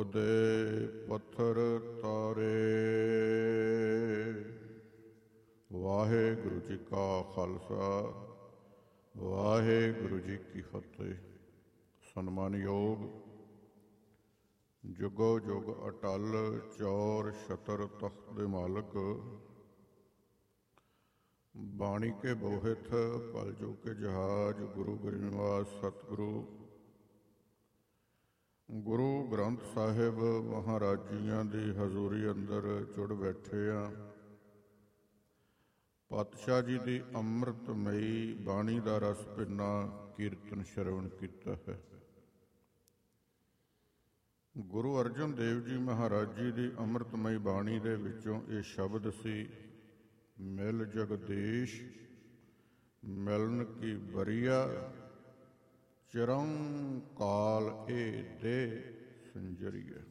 ਦੇ ਪੱਥਰ ਤਾਰੇ। ਵਾਹਿਗੁਰੂ ਜੀ ਕਾ ਖਾਲਸਾ, ਵਾਹਿਗੁਰੂ ਜੀ ਕੀ ਫਤਿਹ। ਸਨਮਾਨਯੋਗ ਜੁਗੋ ਜੁਗ ਅਟਲ ਚੌਰ ਛਤਰ ਤਖਤ ਦੇ ਮਾਲਕ, ਬਾਣੀ ਕੇ ਬੋਹਿਥ ਕਲਯੁਗ ਕੇ ਜਹਾਜ, ਗੁਰੂ ਗਰਿਨਿਵਾਸ ਸਤਿਗੁਰੂ ਗੁਰੂ ਗ੍ਰੰਥ ਸਾਹਿਬ ਮਹਾਰਾਜ ਜੀਆਂ ਦੀ ਹਜ਼ੂਰੀ ਅੰਦਰ ਜੁੜ ਬੈਠੇ ਹਾਂ। ਪਾਤਸ਼ਾਹ ਜੀ ਦੀ ਅੰਮ੍ਰਿਤਮਈ ਬਾਣੀ ਦਾ ਰਸ ਭਿੰਨਾ ਕੀਰਤਨ ਸ਼ਰਵਣ ਕੀਤਾ ਹੈ। ਗੁਰੂ ਅਰਜਨ ਦੇਵ ਜੀ ਮਹਾਰਾਜ ਜੀ ਦੀ ਅੰਮ੍ਰਿਤਮਈ ਬਾਣੀ ਦੇ ਵਿੱਚੋਂ ਇਹ ਸ਼ਬਦ ਸੀ, ਮਿਲ ਜਗਦੀਸ਼ ਮਿਲਨ ਕੀ ਬਰੀਆ, ਚਿਰੰ ਕਾਲ ਇਹ ਦੇ ਸੰਜਰੀਆ।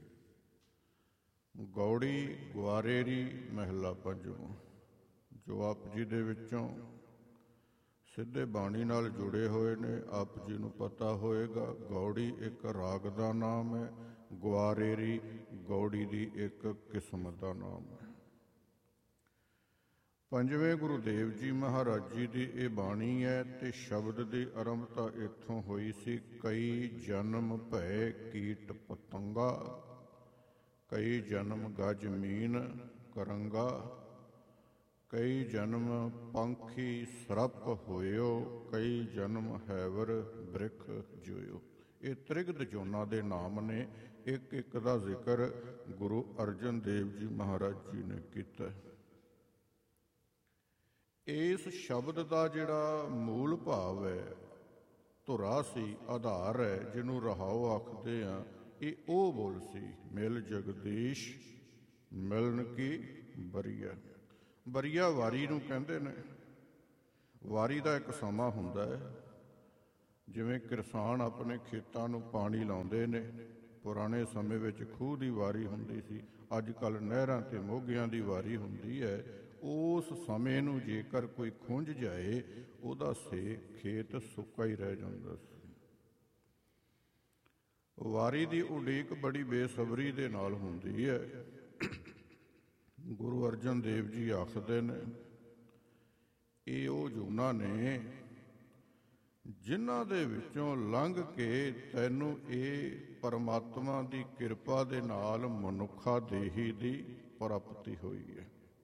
ਗੌੜੀ ਗਵਾਰੇਰੀ ਮਹਿਲਾ ਪੰਜਵਾਂ। ਜੋ ਆਪ ਜੀ ਦੇ ਵਿੱਚੋਂ ਸਿੱਧੇ ਬਾਣੀ ਨਾਲ ਜੁੜੇ ਹੋਏ ਨੇ, ਆਪ ਜੀ ਨੂੰ ਪਤਾ ਹੋਏਗਾ ਗੌੜੀ ਇੱਕ ਰਾਗ ਦਾ ਨਾਮ ਹੈ, ਗਵਾਰੇਰੀ ਗੌੜੀ ਦੀ ਇੱਕ ਕਿਸਮ ਦਾ ਨਾਮ ਹੈ। ਪੰਜਵੇਂ ਗੁਰੂਦੇਵ ਜੀ ਮਹਾਰਾਜ ਜੀ ਦੀ ਇਹ ਬਾਣੀ ਹੈ ਤੇ ਸ਼ਬਦ ਦੀ ਆਰੰਭਤਾ ਇੱਥੋਂ ਹੋਈ ਸੀ। ਕਈ ਜਨਮ ਭੈ ਕੀਟ ਪਤੰਗਾ, ਕਈ ਜਨਮ ਗਜ ਮੀਨ ਕਰੰਗਾ, ਕਈ ਜਨਮ ਪੰਖੀ ਸਰਪ ਹੋਇਓ, ਕਈ ਜਨਮ ਹੈਵਰ ਬ੍ਰਿਖ ਜੋਇਓ। ਇਹ ਤ੍ਰਿਗਦ ਜੋਨਾਂ ਦੇ ਨਾਮ ਨੇ। ਇੱਕ ਇੱਕ ਦਾ ਜ਼ਿਕਰ ਗੁਰੂ ਅਰਜਨ ਦੇਵ ਜੀ ਮਹਾਰਾਜ ਜੀ ਨੇ ਕੀਤਾ। ਇਸ ਸ਼ਬਦ ਦਾ ਜਿਹੜਾ ਮੂਲ ਭਾਵ ਹੈ, ਧੁਰਾ ਸੀ, ਆਧਾਰ ਹੈ, ਜਿਹਨੂੰ ਰਹਾਉ ਆਖਦੇ ਆ, ਇਹ ਉਹ ਬੋਲ ਸੀ, ਮਿਲ ਜਗਦੀਸ਼ ਮਿਲਨ ਕੀ ਬਰੀਆ। ਬਰੀਆ ਵਾਰੀ ਨੂੰ ਕਹਿੰਦੇ ਨੇ। ਵਾਰੀ ਦਾ ਇੱਕ ਸਮਾਂ ਹੁੰਦਾ ਹੈ, ਜਿਵੇਂ ਕਿਸਾਨ ਆਪਣੇ ਖੇਤਾਂ ਨੂੰ ਪਾਣੀ ਲਾਉਂਦੇ ਨੇ। ਪੁਰਾਣੇ ਸਮੇਂ ਵਿੱਚ ਖੂਹ ਦੀ ਵਾਰੀ ਹੁੰਦੀ ਸੀ, ਅੱਜ ਕੱਲ੍ਹ ਨਹਿਰਾਂ ਤੇ ਮੋਗਿਆਂ ਦੀ ਵਾਰੀ ਹੁੰਦੀ ਹੈ। ਉਸ ਸਮੇਂ ਨੂੰ ਜੇਕਰ ਕੋਈ ਖੁੰਝ ਜਾਏ, ਉਹਦਾ ਖੇਤ ਸੁੱਕਾ ਹੀ ਰਹਿ ਜਾਂਦਾ ਸੀ। ਵਾਰੀ ਦੀ ਉਡੀਕ ਬੜੀ ਬੇਸਬਰੀ ਦੇ ਨਾਲ ਹੁੰਦੀ ਹੈ। ਗੁਰੂ ਅਰਜਨ ਦੇਵ ਜੀ ਆਖਦੇ ਨੇ, ਇਹ ਉਹ ਜੂਨਾਂ ਨੇ ਜਿਨ੍ਹਾਂ ਦੇ ਵਿੱਚੋਂ ਲੰਘ ਕੇ ਤੈਨੂੰ ਇਹ ਪਰਮਾਤਮਾ ਦੀ ਕਿਰਪਾ ਦੇ ਨਾਲ ਮਨੁੱਖਾ ਦੇਹੀ ਦੀ ਪ੍ਰਾਪਤੀ ਹੋਈ ਹੈ।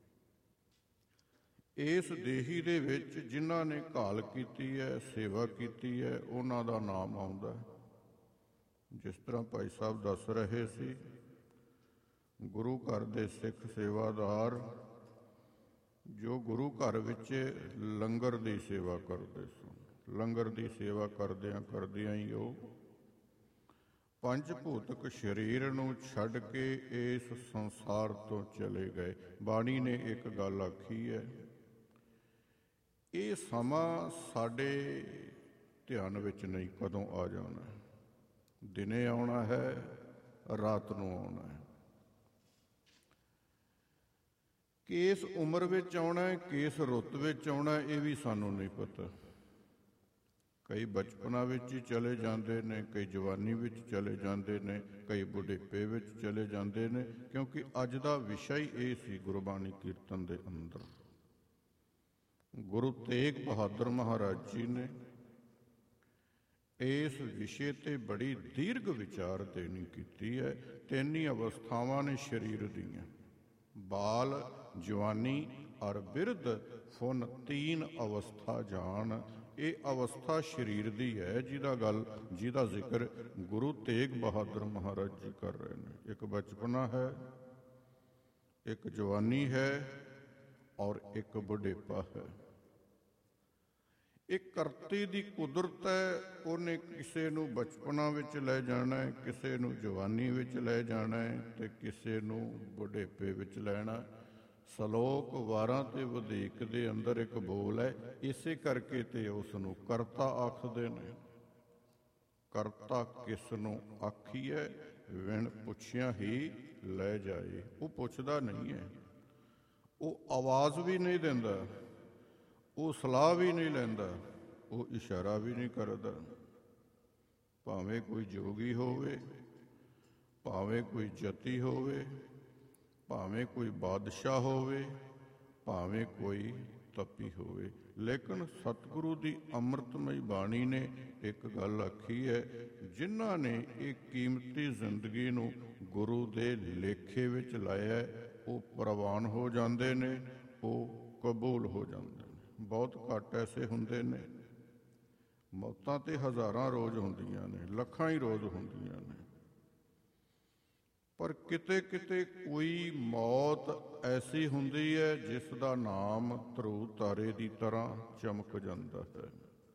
ਇਸ ਦੇਹੀ ਦੇ ਵਿੱਚ ਜਿਨ੍ਹਾਂ ਨੇ ਘਾਲ ਕੀਤੀ ਹੈ, ਸੇਵਾ ਕੀਤੀ ਹੈ, ਉਹਨਾਂ ਦਾ ਨਾਮ ਆਉਂਦਾ। ਜਿਸ ਤਰ੍ਹਾਂ ਭਾਈ ਸਾਹਿਬ ਦੱਸ ਰਹੇ ਸੀ, ਗੁਰੂ ਘਰ ਦੇ ਸਿੱਖ ਸੇਵਾਦਾਰ ਜੋ ਗੁਰੂ ਘਰ ਵਿੱਚ ਲੰਗਰ ਦੀ ਸੇਵਾ ਕਰਦੇ ਸਨ, ਲੰਗਰ ਦੀ ਸੇਵਾ ਕਰਦਿਆਂ ਕਰਦਿਆਂ ਹੀ ਉਹ ਪੰਜ ਭੂਤਕ ਸਰੀਰ ਨੂੰ ਛੱਡ ਕੇ ਇਸ ਸੰਸਾਰ ਤੋਂ ਚਲੇ ਗਏ। ਬਾਣੀ ਨੇ ਇੱਕ ਗੱਲ ਆਖੀ ਹੈ, ਇਹ ਸਮਾਂ ਸਾਡੇ ਧਿਆਨ ਵਿੱਚ ਨਹੀਂ ਕਦੋਂ ਆ ਜਾਣਾ। ਦਿਨੇ ਆਉਣਾ ਹੈ, ਰਾਤ ਨੂੰ ਆਉਣਾ ਹੈ। ਕਿਸ ਉਮਰ ਵਿੱਚ ਆਉਣਾ ਹੈ, ਕਿਸ ਰੁੱਤ ਵਿੱਚ ਆਉਣਾ, ਇਹ ਵੀ ਸਾਨੂੰ ਨਹੀਂ ਪਤਾ। ਕਈ ਬਚਪਨਾ ਵਿੱਚ ਹੀ ਚਲੇ ਜਾਂਦੇ ਨੇ, ਕਈ ਜਵਾਨੀ ਵਿੱਚ ਚਲੇ ਜਾਂਦੇ ਨੇ, ਕਈ ਬੁਢੇਪੇ ਵਿੱਚ ਚਲੇ ਜਾਂਦੇ ਨੇ, ਕਿਉਂਕਿ ਅੱਜ ਦਾ ਵਿਸ਼ਾ ਹੀ ਇਹ ਸੀ ਗੁਰਬਾਣੀ ਕੀਰਤਨ ਦੇ ਅੰਦਰ। ਗੁਰੂ ਤੇਗ ਬਹਾਦਰ ਮਹਾਰਾਜ ਜੀ ਨੇ ਇਸ ਵਿਸ਼ੇ ਤੇ ਬੜੀ ਦੀਰਘ ਵਿਚਾਰ ਦੇਣੀ ਕੀਤੀ ਹੈ। ਤਿੰਨ ਹੀ ਅਵਸਥਾਵਾਂ ਨੇ ਸਰੀਰ ਦੀਆਂ, ਬਾਲ, ਜਵਾਨੀ ਔਰ ਬਿਰਧ। ਫੁਨ ਤੀਨ ਅਵਸਥਾ ਜਾਣ। ਇਹ ਅਵਸਥਾ ਸਰੀਰ ਦੀ ਹੈ, ਜਿਹਦਾ ਜ਼ਿਕਰ ਗੁਰੂ ਤੇਗ ਬਹਾਦਰ ਮਹਾਰਾਜ ਜੀ ਕਰ ਰਹੇ ਨੇ। ਇੱਕ ਬਚਪਨਾ ਹੈ, ਇੱਕ ਜਵਾਨੀ ਹੈ ਔਰ ਇੱਕ ਬੁਢੇਪਾ ਹੈ। ਇਹ ਕਰਤੇ ਦੀ ਕੁਦਰਤ ਹੈ। ਉਹਨੇ ਕਿਸੇ ਨੂੰ ਬਚਪਨਾ ਵਿੱਚ ਲੈ ਜਾਣਾ ਹੈ, ਕਿਸੇ ਨੂੰ ਜਵਾਨੀ ਵਿੱਚ ਲੈ ਜਾਣਾ ਹੈ ਤੇ ਕਿਸੇ ਨੂੰ ਬੁਢੇਪੇ ਵਿੱਚ ਲੈਣਾ। ਸਲੋਕ ਵਾਰਾਂ ਤੇ ਵਧੀਕ ਦੇ ਅੰਦਰ ਇੱਕ ਬੋਲ ਹੈ, ਇਸੇ ਕਰਕੇ ਤੇ ਉਸ ਨੂੰ ਕਰਤਾ ਆਖਦੇ ਨੇ। ਕਰਤਾ ਕਿਸ ਨੂੰ ਆਖੀਐ, ਵਿਣ ਪੁੱਛਿਆ ਹੀ ਲੈ ਜਾਏ। ਉਹ ਪੁੱਛਦਾ ਨਹੀਂ ਹੈ, ਉਹ ਆਵਾਜ਼ ਵੀ ਨਹੀਂ ਦਿੰਦਾ, ਉਹ ਸਲਾਹ ਵੀ ਨਹੀਂ ਲੈਂਦਾ, ਉਹ ਇਸ਼ਾਰਾ ਵੀ ਨਹੀਂ ਕਰਦਾ। ਭਾਵੇਂ ਕੋਈ ਜੋਗੀ ਹੋਵੇ, ਭਾਵੇਂ ਕੋਈ ਜਤੀ ਹੋਵੇ, ਭਾਵੇਂ ਕੋਈ ਬਾਦਸ਼ਾਹ ਹੋਵੇ, ਭਾਵੇਂ ਕੋਈ ਤਪੀ ਹੋਵੇ, ਲੇਕਿਨ ਸਤਿਗੁਰੂ ਦੀ ਅੰਮ੍ਰਿਤਮਈ ਬਾਣੀ ਨੇ ਇੱਕ ਗੱਲ ਆਖੀ ਹੈ, ਜਿਨ੍ਹਾਂ ਨੇ ਇਹ ਕੀਮਤੀ ਜ਼ਿੰਦਗੀ ਨੂੰ ਗੁਰੂ ਦੇ ਲੇਖੇ ਵਿੱਚ ਲਾਇਆ, ਉਹ ਪ੍ਰਵਾਨ ਹੋ ਜਾਂਦੇ ਨੇ, ਉਹ ਕਬੂਲ ਹੋ ਜਾਂਦੇ ਨੇ। ਬਹੁਤ ਘੱਟ ਐਸੇ ਹੁੰਦੇ ਨੇ। ਮੌਤਾਂ ਤੇ ਹਜ਼ਾਰਾਂ ਰੋਜ਼ ਹੁੰਦੀਆਂ ਨੇ, ਲੱਖਾਂ ਹੀ ਰੋਜ਼ ਹੁੰਦੀਆਂ ਨੇ, ਪਰ ਕਿਤੇ ਕਿਤੇ ਕੋਈ ਮੌਤ ਐਸੀ ਹੁੰਦੀ ਹੈ ਜਿਸ ਦਾ ਨਾਮ ਧਰੂ ਤਾਰੇ ਦੀ ਤਰ੍ਹਾਂ ਚਮਕ ਜਾਂਦਾ ਹੈ।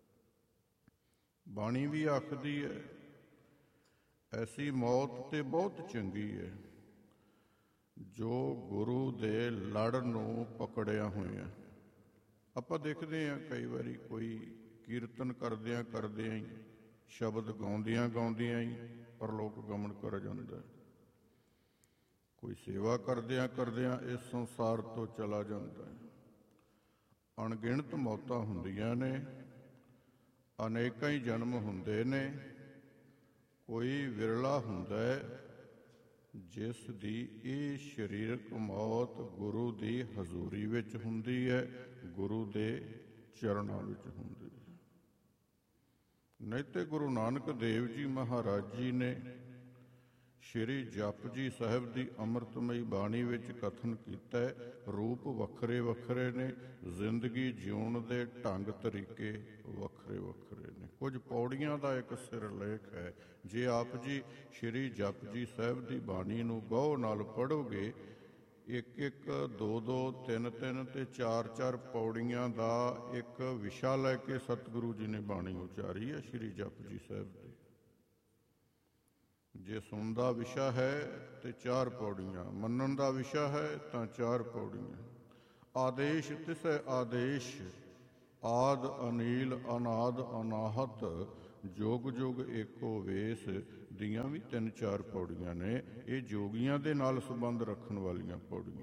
ਬਾਣੀ ਵੀ ਆਖਦੀ ਹੈ, ਐਸੀ ਮੌਤ ਤੇ ਬਹੁਤ ਚੰਗੀ ਹੈ ਜੋ ਗੁਰੂ ਦੇ ਲੜ ਨੂੰ ਪਕੜਿਆ ਹੋਇਆ। ਆਪਾਂ ਦੇਖਦੇ ਹਾਂ ਕਈ ਵਾਰੀ ਕੋਈ ਕੀਰਤਨ ਕਰਦਿਆਂ ਕਰਦਿਆਂ ਹੀ, ਸ਼ਬਦ ਗਾਉਂਦਿਆਂ ਗਾਉਂਦਿਆਂ ਹੀ ਪਰਲੋਕ ਗਮਨ ਕਰ ਜਾਂਦਾ, ਕੋਈ ਸੇਵਾ ਕਰਦਿਆਂ ਕਰਦਿਆਂ ਇਸ ਸੰਸਾਰ ਤੋਂ ਚਲਾ ਜਾਂਦਾ ਹੈ। ਅਣਗਿਣਤ ਮੌਤਾਂ ਹੁੰਦੀਆਂ ਨੇ, ਅਨੇਕਾਂ ਹੀ ਜਨਮ ਹੁੰਦੇ ਨੇ, ਕੋਈ ਵਿਰਲਾ ਹੁੰਦਾ ਹੈ ਜਿਸ ਦੀ ਇਹ ਸਰੀਰਕ ਮੌਤ ਗੁਰੂ ਦੀ ਹਜ਼ੂਰੀ ਵਿੱਚ ਹੁੰਦੀ ਹੈ, ਗੁਰੂ ਦੇ ਚਰਨਾਂ ਵਿੱਚ ਹੁੰਦੀ ਹੈ। ਨਹੀਂ ਤੇ ਗੁਰੂ ਨਾਨਕ ਦੇਵ ਜੀ ਮਹਾਰਾਜ ਜੀ ਨੇ ਸ਼੍ਰੀ ਜਪਜੀ ਸਾਹਿਬ ਦੀ ਅੰਮ੍ਰਿਤਮਈ ਬਾਣੀ ਵਿੱਚ ਕਥਨ ਕੀਤਾ ਹੈ, ਰੂਪ ਵੱਖਰੇ ਵੱਖਰੇ ਨੇ, ਜ਼ਿੰਦਗੀ ਜਿਉਣ ਦੇ ਢੰਗ ਤਰੀਕੇ ਵੱਖਰੇ ਵੱਖਰੇ ਨੇ। ਕੁਝ ਪੌੜੀਆਂ ਦਾ ਇੱਕ ਸਿਰਲੇਖ ਹੈ। ਜੇ ਆਪ ਜੀ ਸ਼੍ਰੀ ਜਪਜੀ ਸਾਹਿਬ ਦੀ ਬਾਣੀ ਨੂੰ ਗਹੁ ਨਾਲ ਪੜ੍ਹੋਗੇ, ਇੱਕ ਇੱਕ, ਦੋ ਦੋ, ਤਿੰਨ ਤਿੰਨ ਤੇ ਚਾਰ ਚਾਰ ਪੌੜੀਆਂ ਦਾ ਇੱਕ ਵਿਸ਼ਾ ਲੈ ਕੇ ਸਤਿਗੁਰੂ ਜੀ ਨੇ ਬਾਣੀ ਉਚਾਰੀ ਹੈ ਸ਼੍ਰੀ ਜਪਜੀ ਸਾਹਿਬ ਦੀ। ਜੇ ਸੁਣਨ ਦਾ ਵਿਸ਼ਾ ਹੈ ਤੇ 4 ਪੌੜੀਆਂ, ਮੰਨਣ ਦਾ ਵਿਸ਼ਾ ਹੈ ਤਾਂ 4 ਪੌੜੀਆਂ। ਆਦੇਸ਼ ਤਿਸੈ ਆਦੇਸ਼, ਆਦ ਅਨੀਲ ਅਨਾਦ ਅਨਾਹਤ, ਜੋਗ ਜੋਗ ਏਕੋ ਵੇਸ ਦੀਆਂ ਵੀ 3-4 ਪੌੜੀਆਂ ਨੇ। ਇਹ ਜੋਗੀਆਂ ਦੇ ਨਾਲ ਸੰਬੰਧ ਰੱਖਣ ਵਾਲੀਆਂ ਪੌੜੀਆਂ।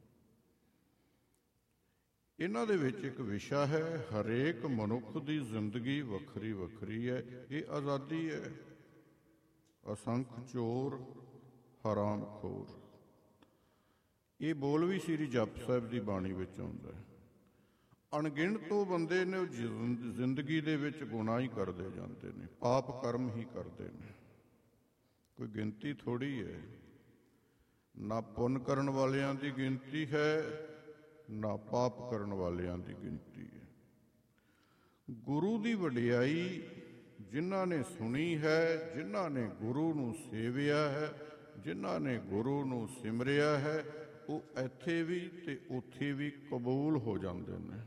ਇਹਨਾਂ ਦੇ ਵਿੱਚ ਇੱਕ ਵਿਸ਼ਾ ਹੈ, ਹਰੇਕ ਮਨੁੱਖ ਦੀ ਜ਼ਿੰਦਗੀ ਵੱਖਰੀ ਵੱਖਰੀ ਹੈ, ਇਹ ਆਜ਼ਾਦੀ ਹੈ। ਅਸੰਖ ਚੋਰ ਹਰਾਮ ਖੋਰ, ਇਹ ਬੋਲ ਵੀ ਸ੍ਰੀ ਜਪ ਸਾਹਿਬ ਦੀ ਬਾਣੀ ਵਿੱਚ ਆਉਂਦਾ ਹੈ। ਅਣਗਿਣਤ ਉਹ ਬੰਦੇ ਨੇ ਉਹ ਜ਼ਿੰਦਗੀ ਦੇ ਵਿੱਚ ਗੁਨਾਹ ਹੀ ਕਰਦੇ ਜਾਂਦੇ ਨੇ, ਪਾਪ ਕਰਮ ਹੀ ਕਰਦੇ ਨੇ, ਕੋਈ ਗਿਣਤੀ ਥੋੜ੍ਹੀ ਹੈ। ਨਾ ਪੁੰਨ ਕਰਨ ਵਾਲਿਆਂ ਦੀ ਗਿਣਤੀ ਹੈ, ਨਾ ਪਾਪ ਕਰਨ ਵਾਲਿਆਂ ਦੀ ਗਿਣਤੀ ਹੈ। ਗੁਰੂ ਦੀ ਵਡਿਆਈ ਜਿਨ੍ਹਾਂ ਨੇ ਸੁਣੀ ਹੈ, ਜਿਨ੍ਹਾਂ ਨੇ ਗੁਰੂ ਨੂੰ ਸੇਵਿਆ ਹੈ, ਜਿਨ੍ਹਾਂ ਨੇ ਗੁਰੂ ਨੂੰ ਸਿਮਰਿਆ ਹੈ, ਉਹ ਇੱਥੇ ਵੀ ਤੇ ਉੱਥੇ ਵੀ ਕਬੂਲ ਹੋ ਜਾਂਦੇ ਨੇ।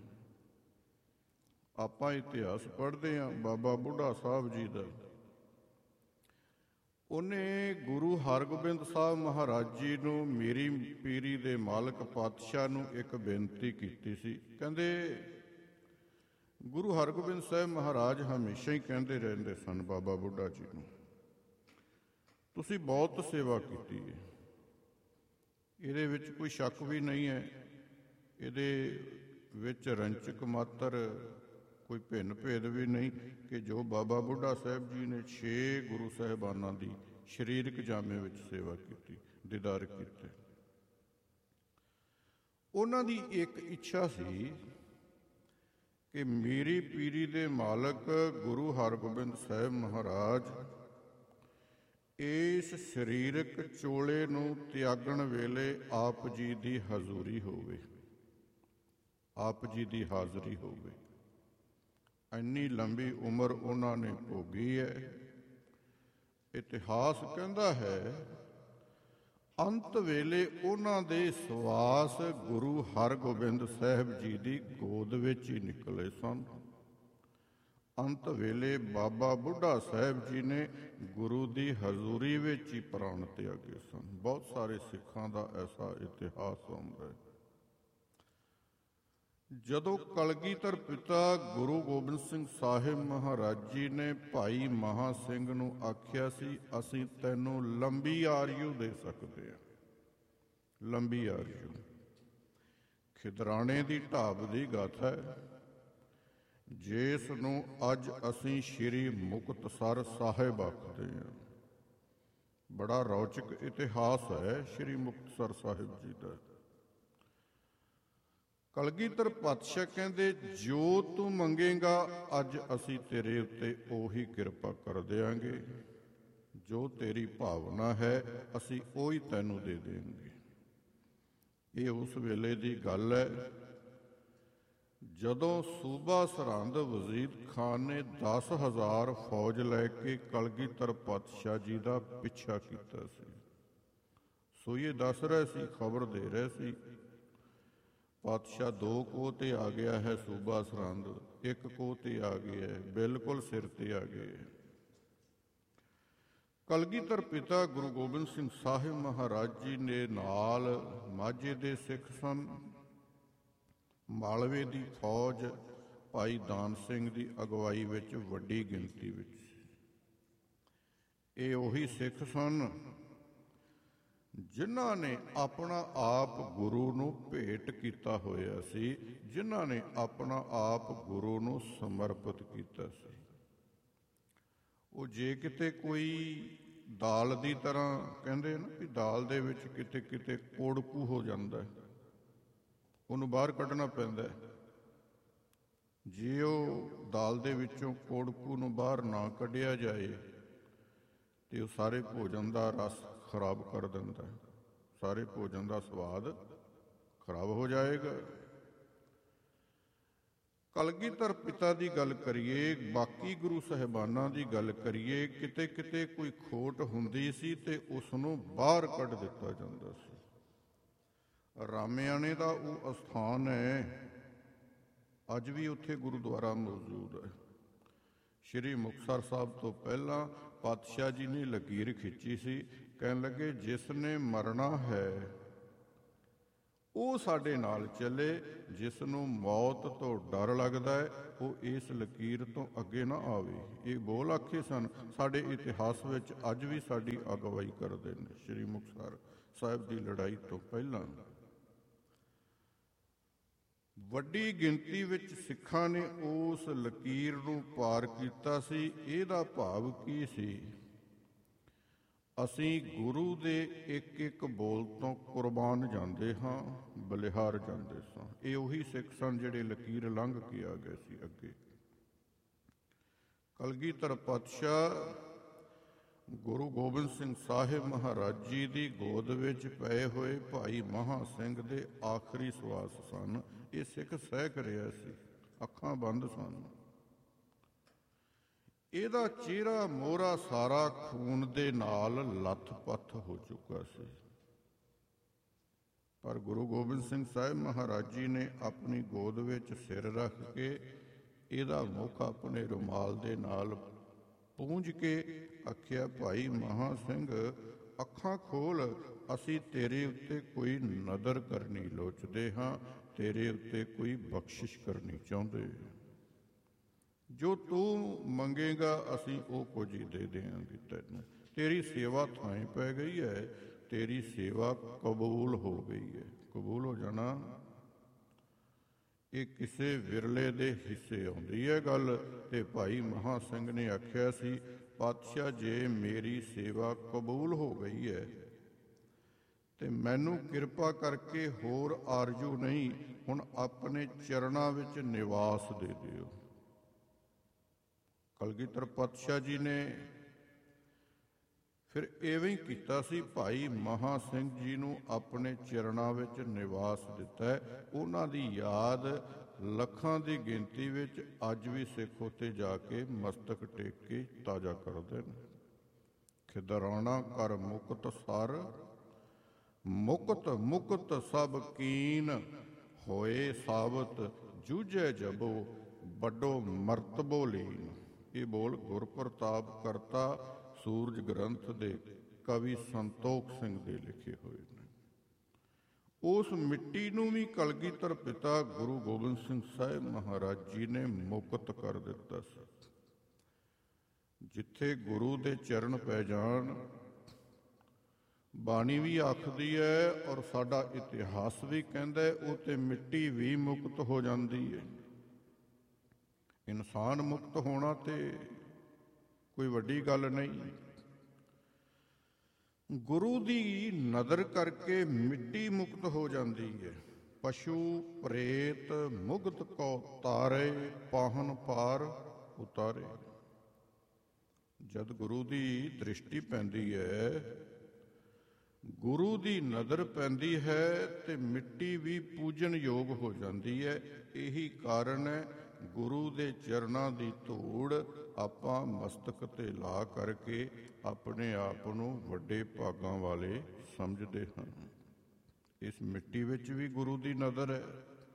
ਆਪਾਂ ਇਤਿਹਾਸ ਪੜ੍ਹਦੇ ਹਾਂ ਬਾਬਾ ਬੁੱਢਾ ਸਾਹਿਬ ਜੀ ਦਾ। ਉਹਨੇ ਗੁਰੂ ਹਰਗੋਬਿੰਦ ਸਾਹਿਬ ਮਹਾਰਾਜ ਜੀ ਨੂੰ, ਮੇਰੀ ਪੀਰੀ ਦੇ ਮਾਲਕ ਪਾਤਸ਼ਾਹ ਨੂੰ ਇੱਕ ਬੇਨਤੀ ਕੀਤੀ ਸੀ। ਕਹਿੰਦੇ ਗੁਰੂ ਹਰਗੋਬਿੰਦ ਸਾਹਿਬ ਮਹਾਰਾਜ ਹਮੇਸ਼ਾ ਹੀ ਕਹਿੰਦੇ ਰਹਿੰਦੇ ਸਨ ਬਾਬਾ ਬੁੱਢਾ ਜੀ ਨੂੰ, ਤੁਸੀਂ ਬਹੁਤ ਸੇਵਾ ਕੀਤੀ ਹੈ, ਇਹਦੇ ਵਿੱਚ ਕੋਈ ਸ਼ੱਕ ਵੀ ਨਹੀਂ ਹੈ, ਇਹਦੇ ਵਿੱਚ ਰੰਚਕ ਮਾਤਰ ਕੋਈ ਭਿੰਨ ਭੇਦ ਵੀ ਨਹੀਂ ਕਿ ਜੋ ਬਾਬਾ ਬੁੱਢਾ ਸਾਹਿਬ ਜੀ ਨੇ 6 ਗੁਰੂ ਸਾਹਿਬਾਨਾਂ ਦੀ ਸਰੀਰਕ ਜਾਮੇ ਵਿੱਚ ਸੇਵਾ ਕੀਤੀ, ਦੀਦਾਰ ਕੀਤੇ। ਉਹਨਾਂ ਦੀ ਇੱਕ ਇੱਛਾ ਸੀ ਕਿ ਮੇਰੀ ਪੀਰੀ ਦੇ ਮਾਲਕ ਗੁਰੂ ਹਰਗੋਬਿੰਦ ਸਾਹਿਬ ਮਹਾਰਾਜ ਇਸ ਸਰੀਰਕ ਚੋਲੇ ਨੂੰ ਤਿਆਗਣ ਵੇਲੇ ਆਪ ਜੀ ਦੀ ਹਜ਼ੂਰੀ ਹੋਵੇ, ਆਪ ਜੀ ਦੀ ਹਾਜ਼ਰੀ ਹੋਵੇ। ਇੰਨੀ ਲੰਬੀ ਉਮਰ ਉਹਨਾਂ ਨੇ ਭੋਗੀ ਹੈ। ਇਤਿਹਾਸ ਕਹਿੰਦਾ ਹੈ ਅੰਤ ਵੇਲੇ ਉਹਨਾਂ ਦੇ ਸਵਾਸ ਗੁਰੂ ਹਰਗੋਬਿੰਦ ਸਾਹਿਬ ਜੀ ਦੀ ਗੋਦ ਵਿੱਚ ਹੀ ਨਿਕਲੇ ਸਨ। ਅੰਤ ਵੇਲੇ ਬਾਬਾ ਬੁੱਢਾ ਸਾਹਿਬ ਜੀ ਨੇ ਗੁਰੂ ਦੀ ਹਜ਼ੂਰੀ ਵਿੱਚ ਹੀ ਪ੍ਰਾਣ ਤਿਆਗੇ ਸਨ। ਬਹੁਤ ਸਾਰੇ ਸਿੱਖਾਂ ਦਾ ਐਸਾ ਇਤਿਹਾਸ ਆਉਂਦਾ ਹੈ। ਜਦੋਂ ਕਲਗੀਧਰ ਪਿਤਾ ਗੁਰੂ ਗੋਬਿੰਦ ਸਿੰਘ ਸਾਹਿਬ ਮਹਾਰਾਜ ਜੀ ਨੇ ਭਾਈ ਮਹਾਂ ਸਿੰਘ ਨੂੰ ਆਖਿਆ ਸੀ, ਅਸੀਂ ਤੈਨੂੰ ਲੰਬੀ ਆਯੂ ਦੇ ਸਕਦੇ ਹਾਂ, ਲੰਬੀ ਆਯੂ। ਖਿਦਰਾਣੇ ਦੀ ਢਾਬ ਦੀ ਗਾਥਾ ਹੈ, ਜਿਸ ਨੂੰ ਅੱਜ ਅਸੀਂ ਸ਼੍ਰੀ ਮੁਕਤਸਰ ਸਾਹਿਬ ਆਖਦੇ ਹਾਂ। ਬੜਾ ਰੌਚਕ ਇਤਿਹਾਸ ਹੈ ਸ੍ਰੀ ਮੁਕਤਸਰ ਸਾਹਿਬ ਜੀ ਦਾ। ਕਲਗੀਧਰ ਪਾਤਸ਼ਾਹ ਕਹਿੰਦੇ, ਜੋ ਤੂੰ ਮੰਗੇਗਾ ਅੱਜ ਅਸੀਂ ਤੇਰੇ ਉੱਤੇ ਉਹੀ ਕਿਰਪਾ ਕਰ ਦਿਆਂਗੇ। ਜੋ ਤੇਰੀ ਭਾਵਨਾ ਹੈ ਅਸੀਂ ਉਹੀ ਤੈਨੂੰ ਦੇ ਦੇਵਾਂਗੇ। ਇਹ ਉਸ ਵੇਲੇ ਦੀ ਗੱਲ ਹੈ ਜਦੋਂ ਸੂਬਾ ਸਰਹੰਦ ਵਜ਼ੀਰ ਖਾਨ ਨੇ 10,000 ਫੌਜ ਲੈ ਕੇ ਕਲਗੀਧਰ ਪਾਤਸ਼ਾਹ ਜੀ ਦਾ ਪਿੱਛਾ ਕੀਤਾ ਸੀ। ਸੋ ਇਹ ਦੱਸ ਰਹੇ ਸੀ, ਖਬਰ ਦੇ ਰਹੇ ਸੀ, ਪਾਤਸ਼ਾਹ 2 ਕੋਹ ਤੇ ਆ ਗਿਆ ਹੈ, ਸੂਬਾ ਸਰਹੰਦ 1 ਕੋਹ ਤੇ ਆ ਗਿਆ ਹੈ, ਬਿਲਕੁਲ ਸਿਰ ਤੇ ਆ ਗਏ। ਕਲਗੀਧਰ ਪਿਤਾ ਗੁਰੂ ਗੋਬਿੰਦ ਸਿੰਘ ਸਾਹਿਬ ਮਹਾਰਾਜ ਜੀ ਨੇ ਨਾਲ ਮਾਝੇ ਦੇ ਸਿੱਖ ਸਨ। ਮਾਲਵੇ ਦੀ ਫੌਜ ਭਾਈ ਦਾਨ ਸਿੰਘ ਦੀ ਅਗਵਾਈ ਵਿੱਚ ਵੱਡੀ ਗਿਣਤੀ ਵਿੱਚ। ਇਹ ਉਹੀ ਸਿੱਖ ਸਨ ਜਿਨ੍ਹਾਂ ਨੇ ਆਪਣਾ ਆਪ ਗੁਰੂ ਨੂੰ ਭੇਟ ਕੀਤਾ ਹੋਇਆ ਸੀ, ਜਿਨ੍ਹਾਂ ਨੇ ਆਪਣਾ ਆਪ ਗੁਰੂ ਨੂੰ ਸਮਰਪਿਤ ਕੀਤਾ ਸੀ। ਉਹ ਜੇ ਕਿਤੇ ਕੋਈ ਦਾਲ ਦੀ ਤਰ੍ਹਾਂ ਕਹਿੰਦੇ ਨਾ ਵੀ ਦਾਲ ਦੇ ਵਿੱਚ ਕਿਤੇ ਕਿਤੇ ਕੋੜਕੂ ਹੋ ਜਾਂਦਾ, ਉਹਨੂੰ ਬਾਹਰ ਕੱਢਣਾ ਪੈਂਦਾ। ਜੇ ਉਹ ਦਾਲ ਦੇ ਵਿੱਚੋਂ ਕੋੜਕੂ ਨੂੰ ਬਾਹਰ ਨਾ ਕੱਢਿਆ ਜਾਏ ਤੇ ਉਹ ਸਾਰੇ ਭੋਜਨ ਦਾ ਰਸ ਖਰਾਬ ਕਰ ਦਿੰਦਾ, ਸਾਰੇ ਭੋਜਨ ਦਾ ਸਵਾਦ ਖਰਾਬ ਹੋ ਜਾਏਗਾ। ਕਲਗੀਧਰ ਪਿਤਾ ਦੀ ਗੱਲ ਕਰੀਏ, ਬਾਕੀ ਗੁਰੂ ਸਾਹਿਬਾਨਾਂ ਦੀ ਗੱਲ ਕਰੀਏ, ਕਿਤੇ ਕਿਤੇ ਕੋਈ ਖੋਟ ਹੁੰਦੀ ਸੀ ਤੇ ਉਸ ਨੂੰ ਬਾਹਰ ਕੱਢ ਦਿੱਤਾ ਜਾਂਦਾ ਸੀ। ਰਾਮਿਆਣੇ ਦਾ ਉਹ ਅਸਥਾਨ ਹੈ, ਅੱਜ ਵੀ ਉੱਥੇ ਗੁਰਦੁਆਰਾ ਮੌਜੂਦ ਹੈ। ਸ਼੍ਰੀ ਮੁਕਤਸਰ ਸਾਹਿਬ ਤੋਂ ਪਹਿਲਾਂ ਪਾਤਸ਼ਾਹ ਜੀ ਨੇ ਲਕੀਰ ਖਿੱਚੀ ਸੀ, ਕਹਿਣ ਲੱਗੇ ਜਿਸ ਨੇ ਮਰਨਾ ਹੈ ਉਹ ਸਾਡੇ ਨਾਲ ਚੱਲੇ, ਜਿਸ ਨੂੰ ਮੌਤ ਤੋਂ ਡਰ ਲੱਗਦਾ ਹੈ ਉਹ ਇਸ ਲਕੀਰ ਤੋਂ ਅੱਗੇ ਨਾ ਆਵੇ। ਇਹ ਬੋਲ ਆਖੇ ਸਨ, ਸਾਡੇ ਇਤਿਹਾਸ ਵਿੱਚ ਅੱਜ ਵੀ ਸਾਡੀ ਅਗਵਾਈ ਕਰਦੇ ਨੇ। ਸ਼੍ਰੀ ਮੁਕਤਸਰ ਸਾਹਿਬ ਦੀ ਲੜਾਈ ਤੋਂ ਪਹਿਲਾਂ ਵੱਡੀ ਗਿਣਤੀ ਵਿੱਚ ਸਿੱਖਾਂ ਨੇ ਉਸ ਲਕੀਰ ਨੂੰ ਪਾਰ ਕੀਤਾ ਸੀ। ਇਹਦਾ ਭਾਵ ਕੀ ਸੀ? ਅਸੀਂ ਗੁਰੂ ਦੇ ਇੱਕ ਇੱਕ ਬੋਲ ਤੋਂ ਕੁਰਬਾਨ ਜਾਂਦੇ ਹਾਂ, ਬਲਿਹਾਰ ਜਾਂਦੇ ਸਾਂ। ਇਹ ਉਹੀ ਸਿੱਖ ਸਨ ਜਿਹੜੇ ਲਕੀਰ ਲੰਘ ਕੇ ਆ ਗਏ ਸੀ ਅੱਗੇ। ਕਲਗੀਧਰ ਪਾਤਸ਼ਾਹ ਗੁਰੂ ਗੋਬਿੰਦ ਸਿੰਘ ਸਾਹਿਬ ਮਹਾਰਾਜ ਜੀ ਦੀ ਗੋਦ ਵਿੱਚ ਪਏ ਹੋਏ ਭਾਈ ਮਹਾਂ ਸਿੰਘ ਦੇ ਆਖਰੀ ਸਵਾਸ ਸਨ। ਇਹ ਸਿੱਖ ਸਹਿ ਰਿਹਾ ਸੀ, ਅੱਖਾਂ ਬੰਦ ਸਨ। ਇਹਦਾ ਚਿਹਰਾ ਮੋਹਰਾ ਸਾਰਾ ਖੂਨ ਦੇ ਨਾਲ ਲੱਥ-ਪੱਥ ਹੋ ਚੁੱਕਾ ਸੀ, ਪਰ ਗੁਰੂ ਗੋਬਿੰਦ ਸਿੰਘ ਸਾਹਿਬ ਮਹਾਰਾਜ ਜੀ ਨੇ ਆਪਣੀ ਗੋਦ ਵਿੱਚ ਸਿਰ ਰੱਖ ਕੇ ਇਹਦਾ ਮੁੱਖ ਆਪਣੇ ਰੁਮਾਲ ਦੇ ਨਾਲ ਪੂੰਝ ਕੇ ਆਖਿਆ, ਭਾਈ ਮਹਾਂ ਸਿੰਘ ਅੱਖਾਂ ਖੋਲ, ਅਸੀਂ ਤੇਰੇ ਉੱਤੇ ਕੋਈ ਨਦਰ ਕਰਨੀ ਲੋਚਦੇ ਹਾਂ, ਤੇਰੇ ਉੱਤੇ ਕੋਈ ਬਖਸ਼ਿਸ਼ ਕਰਨੀ ਚਾਹੁੰਦੇ। ਜੋ ਤੂੰ ਮੰਗੇਗਾ ਅਸੀਂ ਉਹ ਕੁਝ ਹੀ ਦੇ ਦੇਵਾਂਗੇ ਤੈਨੂੰ। ਤੇਰੀ ਸੇਵਾ ਥਾਂ ਪੈ ਗਈ ਹੈ, ਤੇਰੀ ਸੇਵਾ ਕਬੂਲ ਹੋ ਗਈ ਹੈ। ਕਬੂਲ ਹੋ ਜਾਣਾ ਇਹ ਕਿਸੇ ਵਿਰਲੇ ਦੇ ਹਿੱਸੇ ਆਉਂਦੀ ਹੈ ਗੱਲ। ਤੇ ਭਾਈ ਮਹਾਂ ਸਿੰਘ ਨੇ ਆਖਿਆ ਸੀ, ਪਾਤਸ਼ਾਹ ਜੇ ਮੇਰੀ ਸੇਵਾ ਕਬੂਲ ਹੋ ਗਈ ਹੈ ਤੇ ਮੈਨੂੰ ਕਿਰਪਾ ਕਰਕੇ ਹੋਰ ਆਰਜ਼ੂ ਨਹੀਂ, ਹੁਣ ਆਪਣੇ ਚਰਨਾਂ ਵਿੱਚ ਨਿਵਾਸ ਦੇ ਦਿਓ। ਕਲਗੀਧਰ ਪਾਤਸ਼ਾਹ ਜੀ ਨੇ ਫਿਰ ਇਵੇਂ ਹੀ ਕੀਤਾ ਸੀ, ਭਾਈ ਮਹਾਂ ਸਿੰਘ ਜੀ ਨੂੰ ਆਪਣੇ ਚਰਨਾਂ ਵਿੱਚ ਨਿਵਾਸ ਦਿੱਤਾ ਹੈ। ਉਹਨਾਂ ਦੀ ਯਾਦ ਲੱਖਾਂ ਦੀ ਗਿਣਤੀ ਵਿੱਚ ਅੱਜ ਵੀ ਸਿੱਖ ਉੱਤੇ ਜਾ ਕੇ ਮਸਤਕ ਟੇਕ ਕੇ ਤਾਜ਼ਾ ਕਰਦੇ ਨੇ। ਖਿਦਰਾਣਾ ਕਰ ਮੁਕਤ ਸਰ, ਮੁਕਤ ਮੁਕਤ ਸਭ ਕੀਨ, ਹੋਏ ਸਾਬਤ ਜੂਝੇ ਜਬੋ, ਵੱਡੋ ਮਰਤਬੋ ਲੀਨ। ਇਹ ਬੋਲ ਗੁਰਪ੍ਰਤਾਪ ਕਰਤਾ ਸੂਰਜ ਗ੍ਰੰਥ ਦੇ ਕਵੀ ਸੰਤੋਖ ਸਿੰਘ ਦੇ ਲਿਖੇ ਹੋਏ ਨੇ। ਉਸ ਮਿੱਟੀ ਨੂੰ ਵੀ ਕਲਗੀਧਰ ਪਿਤਾ ਗੁਰੂ ਗੋਬਿੰਦ ਸਿੰਘ ਸਾਹਿਬ ਮਹਾਰਾਜ ਜੀ ਨੇ ਮੁਕਤ ਕਰ ਦਿੱਤਾ ਸੀ। ਜਿੱਥੇ ਗੁਰੂ ਦੇ ਚਰਨ ਪੈ ਜਾਣ, ਬਾਣੀ ਵੀ ਆਖਦੀ ਹੈ ਔਰ ਸਾਡਾ ਇਤਿਹਾਸ ਵੀ ਕਹਿੰਦਾ ਹੈ, ਉਹ ਤੇ ਮਿੱਟੀ ਵੀ ਮੁਕਤ ਹੋ ਜਾਂਦੀ ਹੈ। ਇਨਸਾਨ ਮੁਕਤ ਹੋਣਾ ਤੇ ਕੋਈ ਵੱਡੀ ਗੱਲ ਨਹੀਂ। ਗੁਰੂ ਦੀ ਨਦਰ ਕਰਕੇ ਮਿੱਟੀ ਮੁਕਤ ਹੋ ਜਾਂਦੀ ਹੈ। ਪਸ਼ੂ ਪ੍ਰੇਤ ਮੁਗਤ ਕੋ ਤਾਰੇ, ਪਾਹਨ ਪਾਰ ਉਤਾਰੇ। ਜਦ ਗੁਰੂ ਦੀ ਦ੍ਰਿਸ਼ਟੀ ਪੈਂਦੀ ਹੈ, ਗੁਰੂ ਦੀ ਨਜ਼ਰ ਪੈਂਦੀ ਹੈ, ਤੇ ਮਿੱਟੀ ਵੀ ਪੂਜਣ ਯੋਗ ਹੋ ਜਾਂਦੀ ਹੈ। ਇਹੀ ਕਾਰਨ ਹੈ ਗੁਰੂ ਦੇ ਚਰਨਾਂ ਦੀ ਧੂੜ ਆਪਾਂ ਮਸਤਕ ਤੇ ਲਾ ਕਰਕੇ ਆਪਣੇ ਆਪ ਨੂੰ ਵੱਡੇ ਭਾਗਾਂ ਵਾਲੇ ਸਮਝਦੇ ਹਾਂ। ਇਸ ਮਿੱਟੀ ਵਿੱਚ ਵੀ ਗੁਰੂ ਦੀ ਨਜ਼ਰ ਹੈ।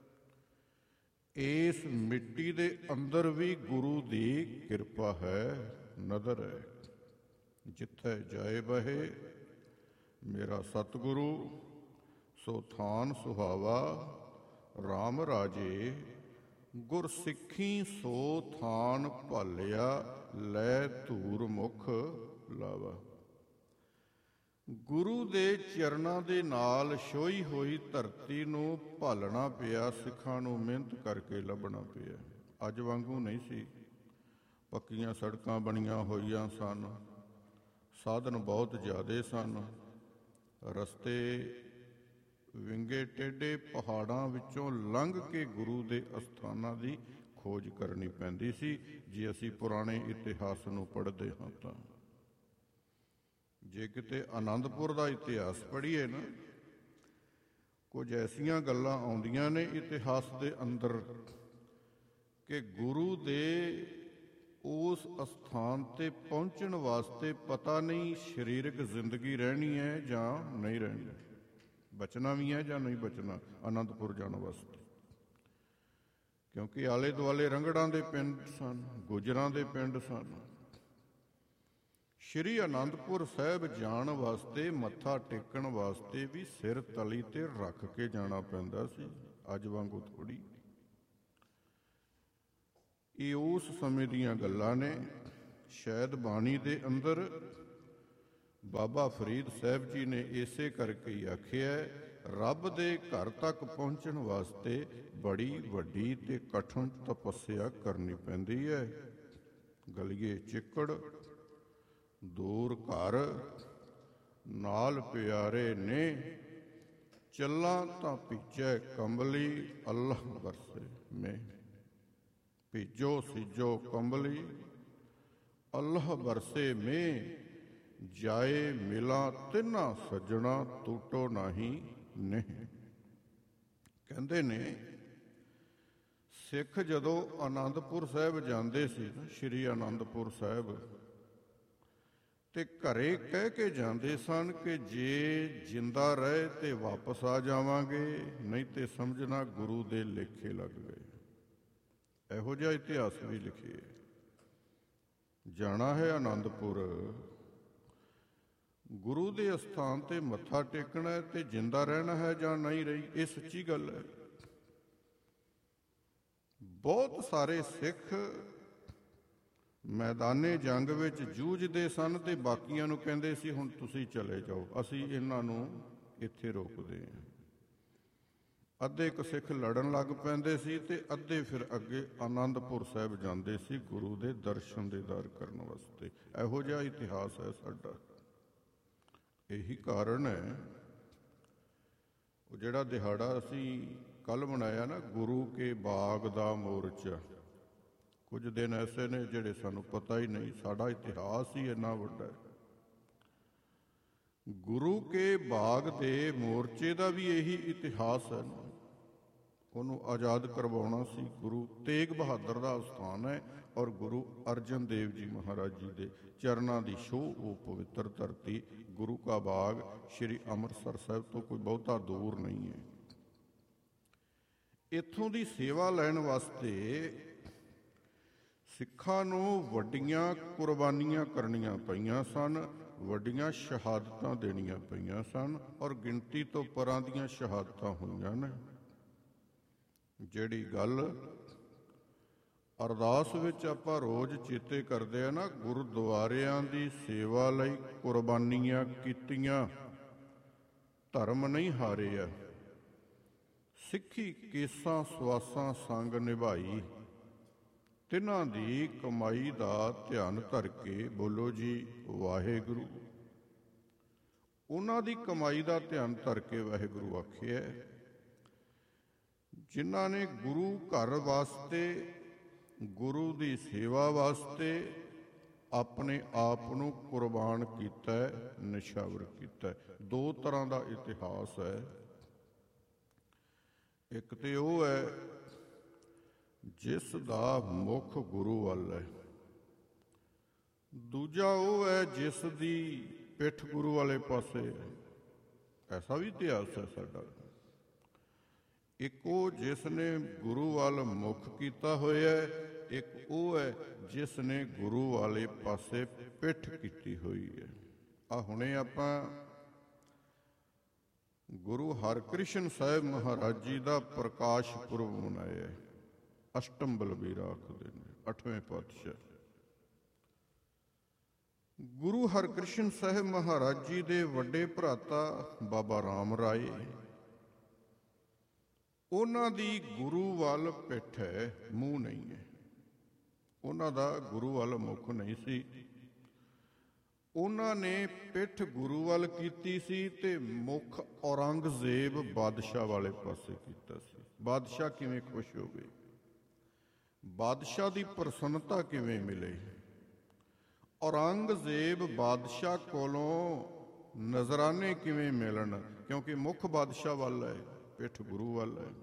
ਇਸ ਮਿੱਟੀ ਦੇ ਅੰਦਰ ਵੀ ਗੁਰੂ ਦੀ ਕਿਰਪਾ ਹੈ, ਨਜ਼ਰ ਹੈ। ਜਿੱਥੇ ਜਾਏ ਬਹੇ ਮੇਰਾ ਸਤਿਗੁਰੂ, ਸੋ ਥਾਨ ਸੁਹਾਵਾ। RAM ਰਾਜੇ ਗੁਰ ਸਿੱਖੀ ਸੋ ਥਾਨ ਭਾਲਿਆ, ਲੈ ਧੂਰ ਮੁਖ ਲਾਵਾ। ਗੁਰੂ ਦੇ ਚਰਨਾਂ ਦੇ ਨਾਲ ਛੋਈ ਹੋਈ ਧਰਤੀ ਨੂੰ ਭਾਲਣਾ ਪਿਆ, ਸਿੱਖਾਂ ਨੂੰ ਮਿਹਨਤ ਕਰਕੇ ਲੱਭਣਾ ਪਿਆ। ਅੱਜ ਵਾਂਗੂ ਨਹੀਂ ਸੀ, ਪੱਕੀਆਂ ਸੜਕਾਂ ਬਣੀਆਂ ਹੋਈਆਂ ਸਨ, ਸਾਧਨ ਬਹੁਤ ਜ਼ਿਆਦੇ ਸਨ, ਰਸਤੇ ਵਿੰਗੇ ਟੇਢੇ ਪਹਾੜਾਂ ਵਿੱਚੋਂ ਲੰਘ ਕੇ ਗੁਰੂ ਦੇ ਅਸਥਾਨਾਂ ਦੀ ਖੋਜ ਕਰਨੀ ਪੈਂਦੀ ਸੀ। ਜੇ ਅਸੀਂ ਪੁਰਾਣੇ ਇਤਿਹਾਸ ਨੂੰ ਪੜ੍ਹਦੇ ਹਾਂ ਤਾਂ ਜੇ ਕਿਤੇ ਆਨੰਦਪੁਰ ਦਾ ਇਤਿਹਾਸ ਪੜ੍ਹੀਏ ਨਾ, ਕੁਝ ਐਸੀਆਂ ਗੱਲਾਂ ਆਉਂਦੀਆਂ ਨੇ ਇਤਿਹਾਸ ਦੇ ਅੰਦਰ ਕਿ ਗੁਰੂ ਦੇ ਉਸ ਅਸਥਾਨ ਤੇ ਪਹੁੰਚਣ ਵਾਸਤੇ ਪਤਾ ਨਹੀਂ ਸਰੀਰਕ ਜ਼ਿੰਦਗੀ ਰਹਿਣੀ ਹੈ ਜਾਂ ਨਹੀਂ ਰਹਿਣੀ, ਬਚਣਾ ਵੀ ਹੈ ਜਾਂ ਨਹੀਂ ਬਚਣਾ ਆਨੰਦਪੁਰ ਜਾਣ ਵਾਸਤੇ। ਕਿਉਂਕਿ ਆਲੇ ਦੁਆਲੇ ਰੰਗੜਾਂ ਦੇ ਪਿੰਡ ਸਨ, ਗੁੱਜਰਾਂ ਦੇ ਪਿੰਡ ਸਨ। ਸ਼੍ਰੀ ਆਨੰਦਪੁਰ ਸਾਹਿਬ ਜਾਣ ਵਾਸਤੇ, ਮੱਥਾ ਟੇਕਣ ਵਾਸਤੇ ਵੀ ਸਿਰ ਤਲੀ ਤੇ ਰੱਖ ਕੇ ਜਾਣਾ ਪੈਂਦਾ ਸੀ, ਅੱਜ ਵਾਂਗੂ ਥੋੜ੍ਹੀ। ਇਹ ਉਸ ਸਮੇਂ ਦੀਆਂ ਗੱਲਾਂ ਨੇ। ਸ਼ਾਇਦ ਬਾਣੀ ਦੇ ਅੰਦਰ ਬਾਬਾ ਫਰੀਦ ਸਾਹਿਬ ਜੀ ਨੇ ਇਸੇ ਕਰਕੇ ਹੀ ਆਖਿਆ, ਰੱਬ ਦੇ ਘਰ ਤੱਕ ਪਹੁੰਚਣ ਵਾਸਤੇ ਬੜੀ ਵੱਡੀ ਤੇ ਕਠਿਨ ਤਪੱਸਿਆ ਕਰਨੀ ਪੈਂਦੀ ਹੈ। ਗਲੀਏ ਚਿੱਕੜ, ਦੂਰ ਘਰ, ਨਾਲ ਪਿਆਰੇ ਨੇ, ਚੱਲਾਂ ਤਾਂ ਭੀਜੈ ਕੰਬਲੀ, ਅੱਲਾਹ ਬਰਸੇ ਮੈਂ। ਭੀਜੋ ਸਿਜੋ ਕੰਬਲੀ, ਅੱਲਾਹ ਬਰਸੇ ਮੈਂ। ਜਾਏ ਮਿਲਾ ਤਿੰਨਾ ਸੱਜਣਾ, ਟੂਟੋ ਨਾਹੀ ਨਹੀਂ। ਕਹਿੰਦੇ ਨੇ ਸਿੱਖ ਜਦੋਂ ਆਨੰਦਪੁਰ ਸਾਹਿਬ ਜਾਂਦੇ ਸੀ, ਸ਼੍ਰੀ ਆਨੰਦਪੁਰ ਸਾਹਿਬ, ਤੇ ਘਰੇ ਕਹਿ ਕੇ ਜਾਂਦੇ ਸਨ ਕਿ ਜੇ ਜਿੰਦਾ ਰਹੇ ਤੇ ਵਾਪਸ ਆ ਜਾਵਾਂਗੇ, ਨਹੀਂ ਤੇ ਸਮਝਣਾ ਗੁਰੂ ਦੇ ਲੇਖੇ ਲੱਗ ਗਏ। ਇਹੋ ਜਿਹਾ ਇਤਿਹਾਸ ਵੀ ਲਿਖੇ। ਜਾਣਾ ਹੈ ਆਨੰਦਪੁਰ, ਗੁਰੂ ਦੇ ਅਸਥਾਨ ਤੇ ਮੱਥਾ ਟੇਕਣਾ ਹੈ, ਤੇ ਜਿੰਦਾ ਰਹਿਣਾ ਹੈ ਜਾਂ ਨਹੀਂ ਰਹੀ, ਇਹ ਸੱਚੀ ਗੱਲ ਹੈ। ਬਹੁਤ ਸਾਰੇ ਸਿੱਖ ਮੈਦਾਨੇ ਜੰਗ ਵਿੱਚ ਜੂਝਦੇ ਸਨ ਤੇ ਬਾਕੀਆਂ ਨੂੰ ਕਹਿੰਦੇ ਸੀ ਹੁਣ ਤੁਸੀਂ ਚਲੇ ਜਾਓ, ਅਸੀਂ ਇਹਨਾਂ ਨੂੰ ਇੱਥੇ ਰੋਕਦੇ ਹਾਂ। ਅੱਧੇ ਕੁ ਸਿੱਖ ਲੜਨ ਲੱਗ ਪੈਂਦੇ ਸੀ ਤੇ ਅੱਧੇ ਫਿਰ ਅੱਗੇ ਆਨੰਦਪੁਰ ਸਾਹਿਬ ਜਾਂਦੇ ਸੀ ਗੁਰੂ ਦੇ ਦਰਸ਼ਨ ਦੀਦਾਰ ਕਰਨ ਵਾਸਤੇ। ਇਹੋ ਜਿਹਾ ਇਤਿਹਾਸ ਹੈ ਸਾਡਾ। ਇਹੀ ਕਾਰਨ ਹੈ ਉਹ ਜਿਹੜਾ ਦਿਹਾੜਾ ਅਸੀਂ ਕੱਲ੍ਹ ਮਨਾਇਆ ਨਾ, ਗੁਰੂ ਕੇ ਬਾਗ ਦਾ ਮੋਰਚਾ। ਕੁਝ ਦਿਨ ਐਸੇ ਨੇ ਜਿਹੜੇ ਸਾਨੂੰ ਪਤਾ ਹੀ ਨਹੀਂ, ਸਾਡਾ ਇਤਿਹਾਸ ਹੀ ਇੰਨਾ ਵੱਡਾ ਹੈ। ਗੁਰੂ ਕੇ ਬਾਗ ਦੇ ਮੋਰਚੇ ਦਾ ਵੀ ਇਹੀ ਇਤਿਹਾਸ ਹੈ। ਉਹਨੂੰ ਆਜ਼ਾਦ ਕਰਵਾਉਣਾ ਸੀ। ਗੁਰੂ ਤੇਗ ਬਹਾਦਰ ਦਾ ਸਥਾਨ ਹੈ ਔਰ ਗੁਰੂ ਅਰਜਨ ਦੇਵ ਜੀ ਮਹਾਰਾਜ ਜੀ ਦੇ ਚਰਨਾਂ ਦੀ ਛੋਹ, ਉਹ ਪਵਿੱਤਰ ਧਰਤੀ ਗੁਰੂ ਕਾ ਬਾਗ ਸ਼੍ਰੀ ਅੰਮ੍ਰਿਤਸਰ ਸਾਹਿਬ ਤੋਂ ਕੋਈ ਬਹੁਤਾ ਦੂਰ ਨਹੀਂ ਹੈ। ਇੱਥੋਂ ਦੀ ਸੇਵਾ ਲੈਣ ਵਾਸਤੇ ਸਿੱਖਾਂ ਨੂੰ ਵੱਡੀਆਂ ਕੁਰਬਾਨੀਆਂ ਕਰਨੀਆਂ ਪਈਆਂ ਸਨ, ਵੱਡੀਆਂ ਸ਼ਹਾਦਤਾਂ ਦੇਣੀਆਂ ਪਈਆਂ ਸਨ, ਔਰ ਗਿਣਤੀ ਤੋਂ ਪਰਾਂ ਦੀਆਂ ਸ਼ਹਾਦਤਾਂ ਹੋਈਆਂ ਨੇ। ਜਿਹੜੀ ਗੱਲ ਅਰਦਾਸ ਵਿੱਚ ਆਪਾਂ ਰੋਜ਼ ਚੇਤੇ ਕਰਦੇ ਆ ਨਾ, ਗੁਰਦੁਆਰਿਆਂ ਦੀ ਸੇਵਾ ਲਈ ਕੁਰਬਾਨੀਆਂ ਕੀਤੀਆਂ, ਧਰਮ ਨਹੀਂ ਹਾਰਿਆ, ਸਿੱਖੀ ਕੇਸਾਂ ਸਵਾਸਾਂ ਸੰਗ ਨਿਭਾਈ, ਤਿਨਾਂ ਦੀ ਕਮਾਈ ਦਾ ਧਿਆਨ ਧਰ ਕੇ ਬੋਲੋ ਜੀ ਵਾਹਿਗੁਰੂ। ਉਹਨਾਂ ਦੀ ਕਮਾਈ ਦਾ ਧਿਆਨ ਧਰ ਕੇ ਵਾਹਿਗੁਰੂ ਆਖਿਆ, ਜਿਨ੍ਹਾਂ ਨੇ ਗੁਰੂ ਘਰ ਵਾਸਤੇ, ਗੁਰੂ ਦੀ ਸੇਵਾ ਵਾਸਤੇ ਆਪਣੇ ਆਪ ਨੂੰ ਕੁਰਬਾਨ ਕੀਤਾ, ਨਿਛਾਵਰ ਕੀਤਾ। ਦੋ ਤਰ੍ਹਾਂ ਦਾ ਇਤਿਹਾਸ ਹੈ। ਇੱਕ ਤੇ ਉਹ ਹੈ ਜਿਸ ਦਾ ਮੁੱਖ ਗੁਰੂ ਵੱਲ ਹੈ, ਦੂਜਾ ਉਹ ਹੈ ਜਿਸ ਦੀ ਪਿੱਠ ਗੁਰੂ ਵਾਲੇ ਪਾਸੇ ਹੈ। ਐਸਾ ਵੀ ਇਤਿਹਾਸ ਹੈ ਸਾਡਾ। ਇੱਕ ਉਹ ਜਿਸ ਨੇ ਗੁਰੂ ਵੱਲ ਮੁੱਖ ਕੀਤਾ ਹੋਇਆ, ਇੱਕ ਉਹ ਹੈ ਜਿਸ ਨੇ ਗੁਰੂ ਵਾਲੇ ਪਾਸੇ ਪਿੱਠ ਕੀਤੀ ਹੋਈ ਹੈ। ਆ ਹੁਣੇ ਆਪਾਂ ਗੁਰੂ ਹਰਕ੍ਰਿਸ਼ਨ ਸਾਹਿਬ ਮਹਾਰਾਜ ਜੀ ਦਾ ਪ੍ਰਕਾਸ਼ ਪੁਰਬ ਮਨਾਇਆ। ਅਸ਼ਟਮ ਬਲਬੀਰਾ ਆਖਦੇ ਨੇ, 8ਵੇਂ ਪਾਤਸ਼ਾਹ। ਗੁਰੂ ਹਰਕ੍ਰਿਸ਼ਨ ਸਾਹਿਬ ਮਹਾਰਾਜ ਜੀ ਦੇ ਵੱਡੇ ਭਰਾਤਾ ਬਾਬਾ ਰਾਮ ਰਾਏ, ਉਹਨਾਂ ਦੀ ਗੁਰੂ ਵੱਲ ਪਿੱਠ ਹੈ, ਮੂੰਹ ਨਹੀਂ ਹੈ। ਉਹਨਾਂ ਦਾ ਗੁਰੂ ਵੱਲ ਮੁੱਖ ਨਹੀਂ ਸੀ। ਉਹਨਾਂ ਨੇ ਪਿੱਠ ਗੁਰੂ ਵੱਲ ਕੀਤੀ ਸੀ ਤੇ ਮੁੱਖ ਔਰੰਗਜ਼ੇਬ ਬਾਦਸ਼ਾਹ ਵਾਲੇ ਪਾਸੇ ਕੀਤਾ ਸੀ। ਬਾਦਸ਼ਾਹ ਕਿਵੇਂ ਖੁਸ਼ ਹੋ ਗਏ, ਬਾਦਸ਼ਾਹ ਦੀ ਪ੍ਰਸੰਨਤਾ ਕਿਵੇਂ ਮਿਲੇ। ਔਰੰਗਜ਼ੇਬ ਬਾਦਸ਼ਾਹ ਕੋਲੋਂ ਨਜ਼ਰਾਨੇ ਕਿਵੇਂ ਮਿਲਣ, ਕਿਉਂਕਿ ਮੁੱਖ ਬਾਦਸ਼ਾਹ ਵੱਲ ਹੈ, ਪਿੱਠ ਗੁਰੂ ਵੱਲ ਹੈ।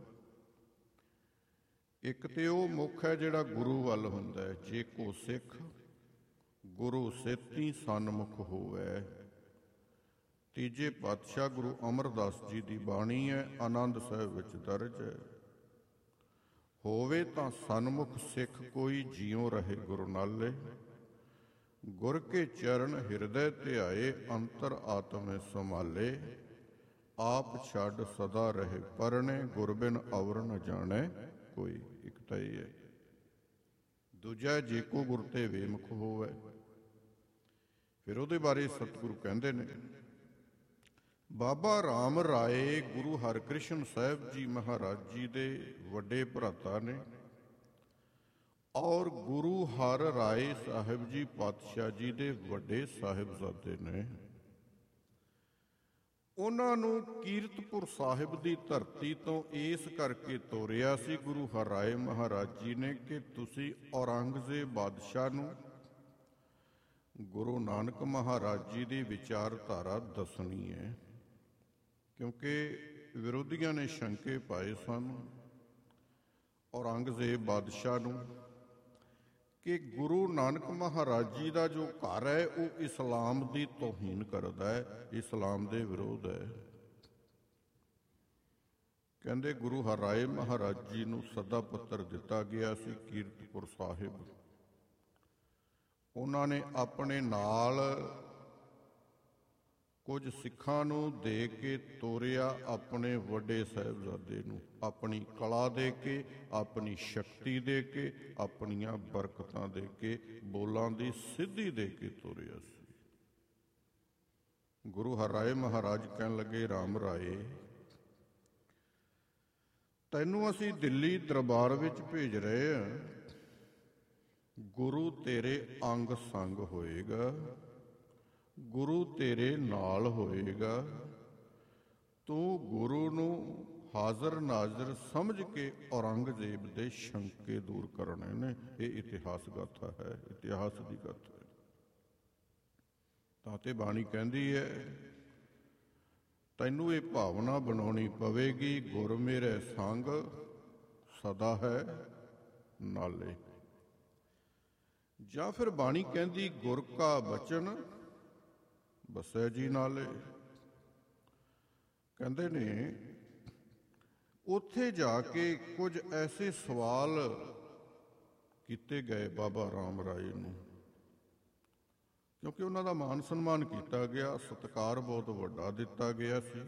ਇੱਕ ਤੇ ਉਹ ਮੁੱਖ ਹੈ ਜਿਹੜਾ ਗੁਰੂ ਵੱਲ ਹੁੰਦਾ ਹੈ, ਜੇ ਕੋ ਸਿੱਖ ਗੁਰੂ ਸੇਤੀ ਸਨਮੁਖ ਹੋਵੇ। ਤੀਜੇ ਪਾਤਸ਼ਾਹ ਗੁਰੂ ਅਮਰਦਾਸ ਜੀ ਦੀ ਬਾਣੀ ਹੈ, ਆਨੰਦ ਸਾਹਿਬ ਵਿੱਚ ਦਰਜ ਹੈ, ਹੋਵੇ ਤਾਂ ਸਨਮੁਖ ਸਿੱਖ ਕੋਈ ਜਿਉ ਰਹੇ ਗੁਰੂ ਨਾਲੇ, ਗੁਰ ਕੇ ਚਰਨ ਹਿਰਦੈ ਧਿਆਏ ਅੰਤਰ ਆਤਮੇ ਸੰਭਾਲੇ, ਆਪ ਛੱਡ ਸਦਾ ਰਹੇ ਪਰਣੇ ਗੁਰ ਬਿਨ ਅਵਰ ਨ ਜਾਣੈ ਕੋਈ। ਇੱਕ ਤਾਂ ਇਹ ਹੈ। ਦੂਜਾ ਜੇ ਕੋ ਗੁਰ ਤੇ ਵੇਮੁਖ ਹੋਵੇ। ਫਿਰ ਉਹਦੇ ਬਾਰੇ ਸਤਿਗੁਰੂ ਕਹਿੰਦੇ ਨੇ, ਬਾਬਾ ਰਾਮ ਰਾਏ ਗੁਰੂ ਹਰਕ੍ਰਿਸ਼ਨ ਸਾਹਿਬ ਜੀ ਮਹਾਰਾਜ ਜੀ ਦੇ ਵੱਡੇ ਭਰਾਤਾ ਨੇ, ਔਰ ਗੁਰੂ ਹਰ ਰਾਏ ਸਾਹਿਬ ਜੀ ਪਾਤਸ਼ਾਹ ਜੀ ਦੇ ਵੱਡੇ ਸਾਹਿਬਜ਼ਾਦੇ ਨੇ। ਉਹਨਾਂ ਨੂੰ ਕੀਰਤਪੁਰ ਸਾਹਿਬ ਦੀ ਧਰਤੀ ਤੋਂ ਇਸ ਕਰਕੇ ਤੋਰਿਆ ਸੀ ਗੁਰੂ ਹਰ ਰਾਏ ਮਹਾਰਾਜ ਜੀ ਨੇ ਕਿ ਤੁਸੀਂ ਔਰੰਗਜ਼ੇਬ ਬਾਦਸ਼ਾਹ ਨੂੰ ਗੁਰੂ ਨਾਨਕ ਮਹਾਰਾਜ ਜੀ ਦੀ ਵਿਚਾਰਧਾਰਾ ਦੱਸਣੀ ਹੈ। ਕਿਉਂਕਿ ਵਿਰੋਧੀਆਂ ਨੇ ਸ਼ੰਕੇ ਪਾਏ ਸਨ ਔਰੰਗਜ਼ੇਬ ਬਾਦਸ਼ਾਹ ਨੂੰ ਕਿ ਗੁਰੂ ਨਾਨਕ ਮਹਾਰਾਜ ਜੀ ਦਾ ਜੋ ਘਰ ਹੈ ਉਹ ਇਸਲਾਮ ਦੀ ਤੋਹੀਨ ਕਰਦਾ ਹੈ, ਇਸਲਾਮ ਦੇ ਵਿਰੋਧ ਹੈ। ਕਹਿੰਦੇ ਗੁਰੂ ਹਰ ਰਾਏ ਮਹਾਰਾਜ ਜੀ ਨੂੰ ਸੱਦਾ ਪੱਤਰ ਦਿੱਤਾ ਗਿਆ ਸੀ ਕੀਰਤਪੁਰ ਸਾਹਿਬ। ਉਹਨਾਂ ਨੇ ਆਪਣੇ ਨਾਲ ਕੁਝ ਸਿੱਖਾਂ ਨੂੰ ਦੇ ਕੇ ਤੋਰਿਆ ਆਪਣੇ ਵੱਡੇ ਸਾਹਿਬਜ਼ਾਦੇ ਨੂੰ, ਆਪਣੀ ਕਲਾ ਦੇ ਕੇ, ਆਪਣੀ ਸ਼ਕਤੀ ਦੇ ਕੇ, ਆਪਣੀਆਂ ਬਰਕਤਾਂ ਦੇ ਕੇ, ਬੋਲਾਂ ਦੀ ਸਿੱਧੀ ਦੇ ਕੇ ਤੋਰਿਆ ਸੀ। ਗੁਰੂ ਹਰ ਰਾਏ ਮਹਾਰਾਜ ਕਹਿਣ ਲੱਗੇ, ਰਾਮ ਰਾਏ ਤੈਨੂੰ ਅਸੀਂ ਦਿੱਲੀ ਦਰਬਾਰ ਵਿੱਚ ਭੇਜ ਰਹੇ ਹਾਂ, ਗੁਰੂ ਤੇਰੇ ਅੰਗ ਸੰਗ ਹੋਏਗਾ, ਗੁਰੂ ਤੇਰੇ ਨਾਲ ਹੋਏਗਾ। ਤੂੰ ਗੁਰੂ ਨੂੰ ਹਾਜ਼ਰ ਨਾਜ਼ਰ ਸਮਝ ਕੇ ਔਰੰਗਜ਼ੇਬ ਦੇ ਸ਼ੰਕੇ ਦੂਰ ਕਰਨੇ ਨੇ। ਇਹ ਇਤਿਹਾਸ ਗਾਥਾ ਹੈ, ਇਤਿਹਾਸ ਦੀ ਗਾਥਾ ਹੈ। ਤਾਂ ਤੇ ਬਾਣੀ ਕਹਿੰਦੀ ਹੈ ਤੈਨੂੰ ਇਹ ਭਾਵਨਾ ਬਣਾਉਣੀ ਪਵੇਗੀ, ਗੁਰ ਮੇਰੇ ਸੰਗ ਸਦਾ ਹੈ ਨਾਲੇ। ਜਾਂ ਫਿਰ ਬਾਣੀ ਕਹਿੰਦੀ ਗੁਰ ਕਾ ਬਚਨ ਬਸੈ ਜੀ ਨਾਲੇ। ਕਹਿੰਦੇ ਨੇ ਉੱਥੇ ਜਾ ਕੇ ਕੁਝ ਐਸੇ ਸਵਾਲ ਕੀਤੇ ਗਏ ਬਾਬਾ ਰਾਮ ਰਾਏ ਨੂੰ, ਕਿਉਂਕਿ ਉਹਨਾਂ ਦਾ ਮਾਨ ਸਨਮਾਨ ਕੀਤਾ ਗਿਆ, ਸਤਿਕਾਰ ਬਹੁਤ ਵੱਡਾ ਦਿੱਤਾ ਗਿਆ ਸੀ।